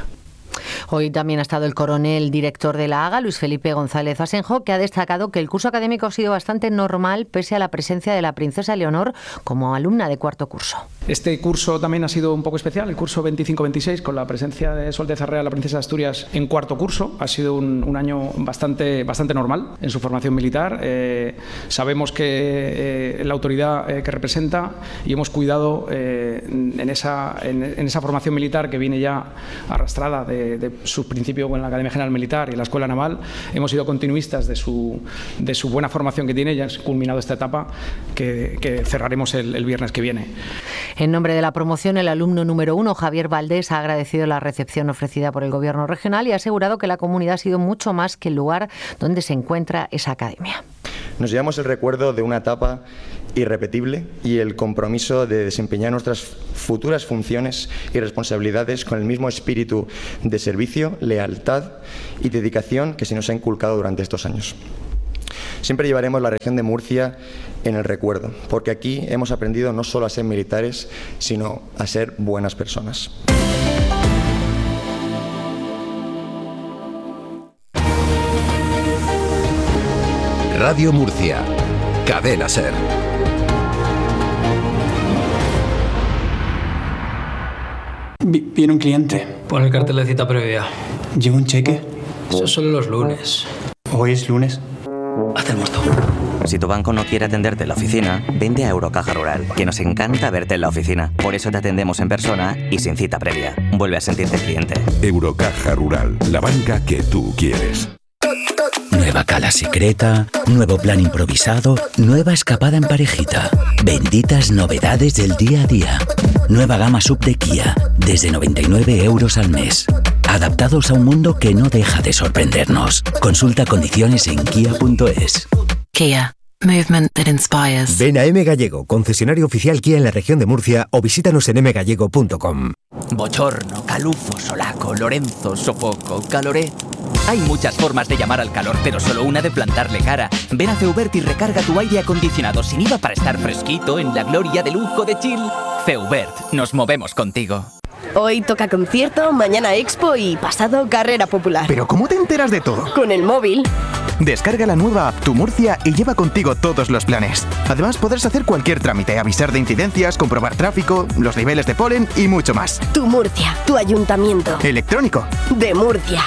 Speaker 3: Hoy también ha estado el coronel director de la A G A, Luis Felipe González Asenjo, que ha destacado que el curso académico ha sido bastante normal pese a la presencia de la princesa Leonor como alumna de cuarto curso.
Speaker 7: Este curso también ha sido un poco especial, el curso veinticinco veintiséis, con la presencia de Su Alteza Real, la princesa de Asturias, en cuarto curso. Ha sido un, un año bastante, bastante normal en su formación militar. Eh, sabemos que eh, la autoridad eh, que representa y hemos cuidado eh, en, esa, en, en esa formación militar que viene ya arrastrada de, de su principio en la Academia General Militar y en la Escuela Naval. Hemos sido continuistas de su, de su buena formación que tiene. Ya ha culminado esta etapa que, que cerraremos el, el viernes que viene.
Speaker 3: En nombre de la promoción, el alumno número uno, Javier Valdés, ha agradecido la recepción ofrecida por el Gobierno regional y ha asegurado que la comunidad ha sido mucho más que el lugar donde se encuentra esa academia.
Speaker 8: Nos llevamos el recuerdo de una etapa irrepetible y el compromiso de desempeñar nuestras futuras funciones y responsabilidades con el mismo espíritu de servicio, lealtad y dedicación que se nos ha inculcado durante estos años. Siempre llevaremos la región de Murcia en el recuerdo, porque aquí hemos aprendido no solo a ser militares, sino a ser buenas personas.
Speaker 12: Radio Murcia, Cadena SER.
Speaker 9: Viene un cliente.
Speaker 11: Pon el cartel de cita previa.
Speaker 9: ¿Lleva un cheque?
Speaker 11: Eso es solo los lunes.
Speaker 9: ¿Hoy es lunes?
Speaker 11: Haz el muerto.
Speaker 28: Si tu banco no quiere atenderte en la oficina, vente a Eurocaja Rural, que nos encanta verte en la oficina. Por eso te atendemos en persona y sin cita previa. Vuelve a sentirte cliente.
Speaker 12: Eurocaja Rural, la banca que tú quieres.
Speaker 29: Nueva cala secreta, nuevo plan improvisado, nueva escapada en parejita. Benditas novedades del día a día. Nueva gama sub de Kia, desde noventa y nueve euros al mes. Adaptados a un mundo que no deja de sorprendernos. Consulta condiciones en kia punto es.
Speaker 30: Kia. Movement that inspires.
Speaker 31: Ven a M Gallego, concesionario oficial Kia en la región de Murcia, o visítanos en m gallego punto com.
Speaker 32: Bochorno, calufo, solaco, Lorenzo, sofoco, caloré. Hay muchas formas de llamar al calor, pero solo una de plantarle cara. Ven a Feubert y recarga tu aire acondicionado sin I V A para estar fresquito en la gloria de lujo de Chill. Feubert, nos movemos contigo.
Speaker 4: Hoy toca concierto, mañana expo y pasado carrera popular.
Speaker 5: ¿Pero cómo te enteras de todo?
Speaker 4: Con el móvil.
Speaker 5: Descarga la nueva app Tu Murcia y lleva contigo todos los planes. Además podrás hacer cualquier trámite, avisar de incidencias, comprobar tráfico, los niveles de polen y mucho más.
Speaker 4: Tu Murcia, tu ayuntamiento.
Speaker 5: Electrónico.
Speaker 4: De Murcia.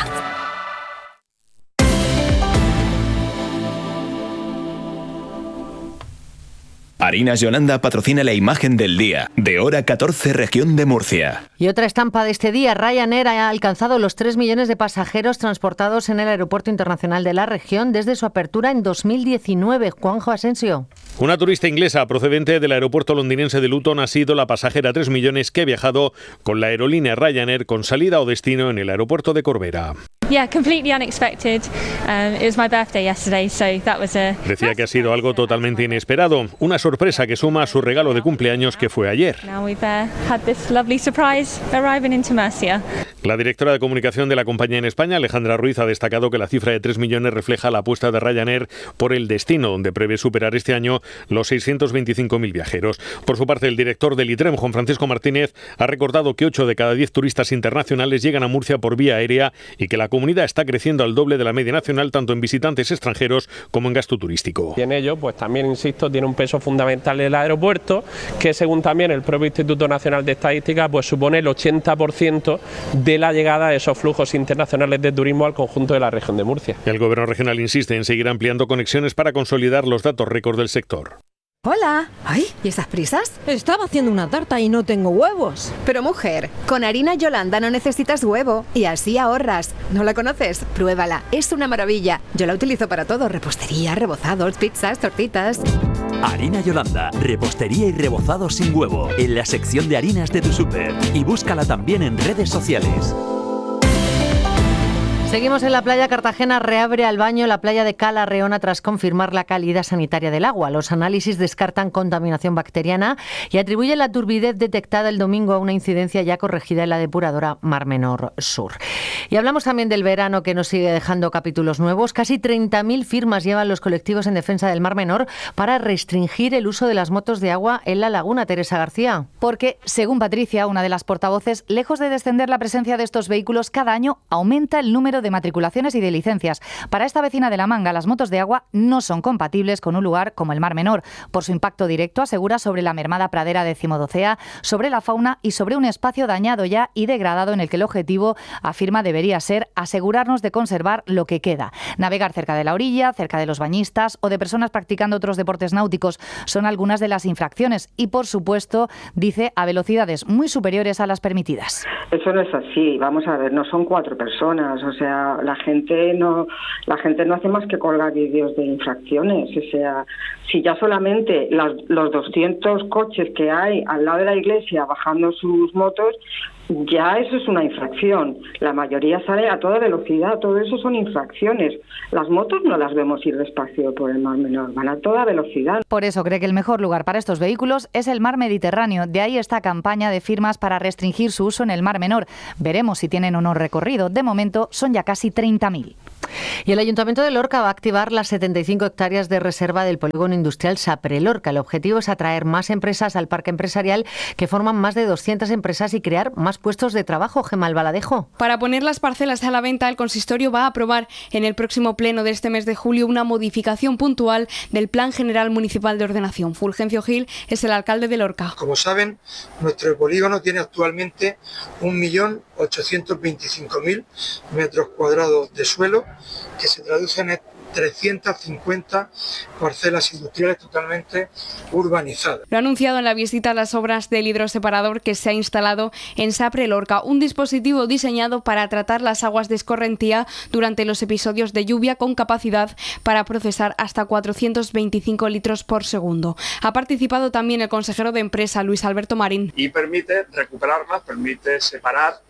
Speaker 10: Harinas Yolanda patrocina la imagen del día, de hora catorce, región de Murcia.
Speaker 3: Y otra estampa de este día, Ryanair ha alcanzado los tres millones de pasajeros transportados en el Aeropuerto Internacional de la región desde su apertura en dos mil diecinueve. Juanjo Asensio.
Speaker 13: Una turista inglesa procedente del aeropuerto londinense de Luton ha sido la pasajera tres millones que ha viajado con la aerolínea Ryanair con salida o destino en el aeropuerto de Corbera.
Speaker 14: Yeah, completely unexpected. Um, it was my birthday yesterday, so that was a...
Speaker 13: Decía que ha sido algo totalmente inesperado, una sorpresa que suma a su regalo de cumpleaños que fue ayer.
Speaker 14: Now we've uh, had this lovely surprise arriving into Murcia.
Speaker 13: La directora de comunicación de la compañía en España, Alejandra Ruiz, ha destacado que la cifra de tres millones refleja la apuesta de Ryanair por el destino, donde prevé superar este año los seiscientos veinticinco mil viajeros. Por su parte, el director del ITREM, Juan Francisco Martínez, ha recordado que ocho de cada diez turistas internacionales llegan a Murcia por vía aérea y que la comunidad está creciendo al doble de la media nacional, tanto en visitantes extranjeros como en gasto turístico.
Speaker 15: Y en ello, pues también, insisto, tiene un peso fundamental el aeropuerto, que según también el propio Instituto Nacional de Estadística, pues supone el ochenta por ciento de la llegada de esos flujos internacionales de turismo al conjunto de la región de Murcia.
Speaker 13: El gobierno regional insiste en seguir ampliando conexiones para consolidar los datos récord del sector.
Speaker 16: Hola. Ay, ¿y esas prisas? Estaba haciendo una tarta y no tengo huevos. Pero mujer, con harina Yolanda no necesitas huevo y así ahorras. ¿No la conoces? Pruébala, es una maravilla. Yo la utilizo para todo, repostería, rebozados, pizzas, tortitas.
Speaker 17: Harina Yolanda, repostería y rebozado sin huevo, en la sección de harinas de tu súper. Y búscala también en redes sociales.
Speaker 3: Seguimos en la playa. Cartagena reabre al baño la playa de Cala Reona tras confirmar la calidad sanitaria del agua. Los análisis descartan contaminación bacteriana y atribuyen la turbidez detectada el domingo a una incidencia ya corregida en la depuradora Mar Menor Sur. Y hablamos también del verano, que nos sigue dejando capítulos nuevos. Casi treinta mil firmas llevan los colectivos en defensa del Mar Menor para restringir el uso de las motos de agua en la laguna. Teresa García.
Speaker 18: Porque, según Patricia, una de las portavoces, lejos de descender la presencia de estos vehículos, cada año aumenta el número de matriculaciones y de licencias. Para esta vecina de La Manga, las motos de agua no son compatibles con un lugar como el Mar Menor, por su impacto directo, asegura, sobre la mermada pradera decimodocea, sobre la fauna y sobre un espacio dañado ya y degradado en el que el objetivo, afirma, debería ser asegurarnos de conservar lo que queda. Navegar cerca de la orilla, cerca de los bañistas o de personas practicando otros deportes náuticos son algunas de las infracciones y, por supuesto, dice, a velocidades muy superiores a las permitidas.
Speaker 19: Eso no es así, vamos a ver, no son cuatro personas, o sea, la gente no la gente no hace más que colgar vídeos de infracciones, o sea, si ya solamente las, los doscientos coches que hay al lado de la iglesia bajando sus motos, ya eso es una infracción. La mayoría sale a toda velocidad, todo eso son infracciones. Las motos no las vemos ir despacio por el Mar Menor, van a toda velocidad.
Speaker 18: Por eso cree que el mejor lugar para estos vehículos es el mar Mediterráneo. De ahí esta campaña de firmas para restringir su uso en el Mar Menor. Veremos si tienen o no recorrido. De momento son ya casi treinta mil.
Speaker 3: Y el Ayuntamiento de Lorca va a activar las setenta y cinco hectáreas de reserva del polígono industrial Sapre Lorca. El objetivo es atraer más empresas al parque empresarial, que forman más de doscientas empresas, y crear más puestos de trabajo. Gemma Albaladejo.
Speaker 20: Para poner las parcelas a la venta, el consistorio va a aprobar en el próximo pleno de este mes de julio una modificación puntual del Plan General Municipal de Ordenación. Fulgencio Gil es el alcalde de Lorca.
Speaker 21: Como saben, nuestro polígono tiene actualmente un millón ochocientos veinticinco mil metros cuadrados de suelo, que se traducen en trescientas cincuenta parcelas industriales totalmente urbanizadas.
Speaker 20: Lo ha anunciado en la visita a las obras del hidroseparador que se ha instalado en Sapre Lorca, un dispositivo diseñado para tratar las aguas de escorrentía durante los episodios de lluvia, con capacidad para procesar hasta cuatrocientos veinticinco litros por segundo. Ha participado también el consejero de Empresa, Luis Alberto Marín.
Speaker 33: Y permite recuperarlas, permite separar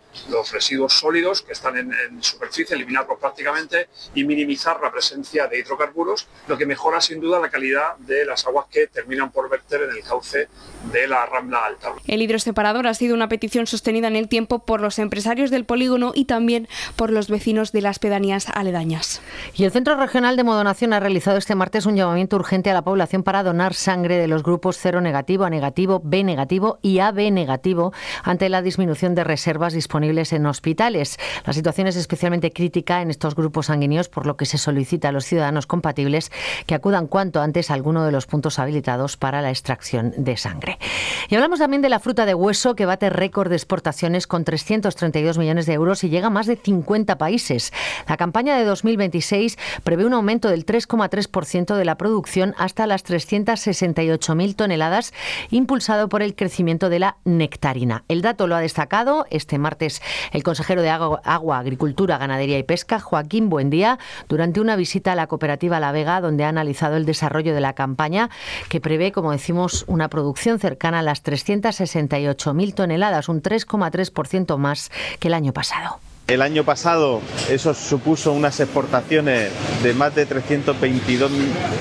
Speaker 1: los residuos sólidos que están en, en superficie, eliminarlos prácticamente y minimizar la presencia de hidrocarburos, lo que mejora sin duda la calidad de las aguas que terminan por verter en el cauce de la Rambla Alta.
Speaker 20: El hidroseparador ha sido una petición sostenida en el tiempo por los empresarios del polígono y también por los vecinos de las pedanías aledañas.
Speaker 3: Y el Centro Regional de Modonación ha realizado este martes un llamamiento urgente a la población para donar sangre de los grupos cero negativo, A negativo, B negativo y A B negativo ante la disminución de reservas disponibles en hospitales. La situación es especialmente crítica en estos grupos sanguíneos, por lo que se solicita a los ciudadanos compatibles que acudan cuanto antes a alguno de los puntos habilitados para la extracción de sangre. Y hablamos también de la fruta de hueso, que bate récord de exportaciones con trescientos treinta y dos millones de euros y llega a más de cincuenta países. La campaña de dos mil veintiséis prevé un aumento del tres coma tres por ciento de la producción hasta las trescientas sesenta y ocho mil toneladas, impulsado por el crecimiento de la nectarina. El dato lo ha destacado este martes el consejero de Agua, Agua, Agricultura, Ganadería y Pesca, Joaquín Buendía, durante una visita a la cooperativa La Vega, donde ha analizado el desarrollo de la campaña, que prevé, como decimos, una producción cercana a las trescientas sesenta y ocho mil toneladas, un tres coma tres por ciento más que el año pasado.
Speaker 2: El año pasado eso supuso unas exportaciones de más de trescientos veintidós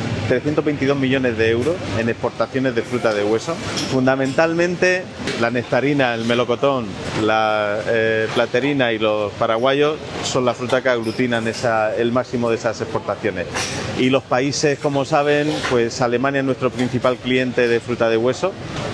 Speaker 2: millones de euros en exportaciones de fruta de hueso. Fundamentalmente la nectarina, el melocotón, la eh, platerina y los paraguayos son la fruta que aglutinan esa, el máximo de esas exportaciones. Y los países, como saben, pues Alemania es nuestro principal cliente de fruta de hueso,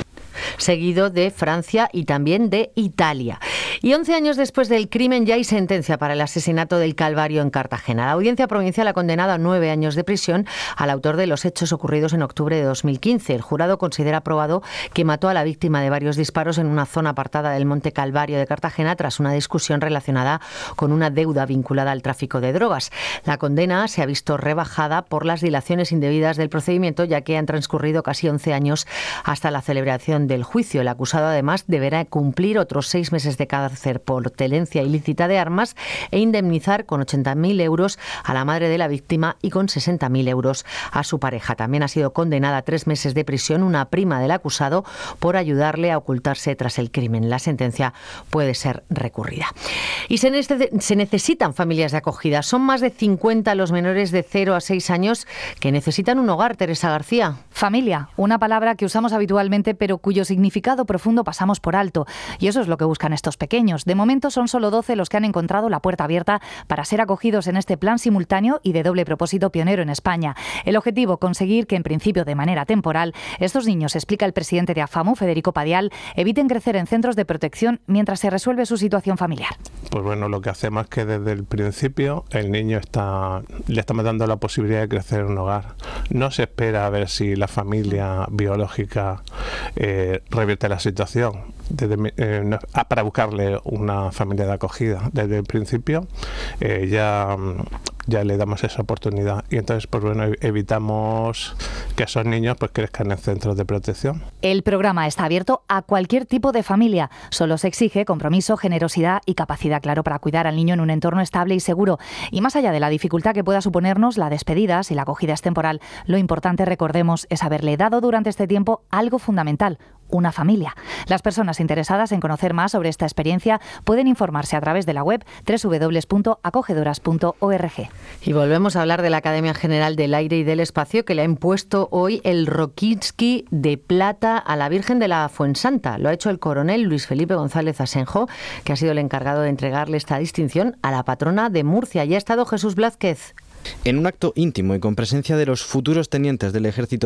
Speaker 3: seguido de Francia y también de Italia. Y once años después del crimen ya hay sentencia para el asesinato del Calvario en Cartagena. La Audiencia Provincial ha condenado a nueve años de prisión al autor de los hechos ocurridos en octubre de dos mil quince. El jurado considera probado que mató a la víctima de varios disparos en una zona apartada del Monte Calvario de Cartagena tras una discusión relacionada con una deuda vinculada al tráfico de drogas. La condena se ha visto rebajada por las dilaciones indebidas del procedimiento, ya que han transcurrido casi once años hasta la celebración del juicio. El acusado, además, deberá cumplir otros seis meses de cárcel por tenencia ilícita de armas e indemnizar con ochenta mil euros a la madre de la víctima y con sesenta mil euros a su pareja. También ha sido condenada a tres meses de prisión una prima del acusado por ayudarle a ocultarse tras el crimen. La sentencia puede ser recurrida. Y se, nece- se necesitan familias de acogida. Son más de cincuenta los menores de cero a seis años que necesitan un hogar. Teresa García.
Speaker 18: Familia, una palabra que usamos habitualmente pero cuyo significado profundo pasamos por alto. Y eso es lo que buscan estos pequeños. De momento son solo doce los que han encontrado la puerta abierta para ser acogidos en este plan simultáneo y de doble propósito pionero en España. El objetivo, conseguir que en principio de manera temporal estos niños, explica el presidente de AFAMU, Federico Padial, eviten crecer en centros de protección mientras se resuelve su situación familiar.
Speaker 6: Pues bueno, lo que hacemos es que desde el principio el niño está, le estamos dando la posibilidad de crecer en un hogar. No se espera a ver si la familia biológica eh, revierte la situación. Desde, eh, no, para buscarle una familia de acogida desde el principio eh, ya, ya le damos esa oportunidad y entonces pues bueno, evitamos que esos niños pues crezcan en centros de protección.
Speaker 18: El programa está abierto a cualquier tipo de familia, solo se exige compromiso, generosidad y capacidad, claro, para cuidar al niño en un entorno estable y seguro. Y más allá de la dificultad que pueda suponernos la despedida, si la acogida es temporal, lo importante, recordemos, es haberle dado durante este tiempo algo fundamental: una familia. Las personas interesadas en conocer más sobre esta experiencia pueden informarse a través de la web doble u doble u doble u punto acogedoras punto org.
Speaker 3: Y volvemos a hablar de la Academia General del Aire y del Espacio, que le ha impuesto hoy el Rokitsky de plata a la Virgen de la Fuensanta. Lo ha hecho el coronel Luis Felipe González Asenjo, que ha sido el encargado de entregarle esta distinción a la patrona de Murcia. Y ha estado Jesús Blázquez.
Speaker 7: En un acto íntimo y con presencia de los futuros tenientes del Ejército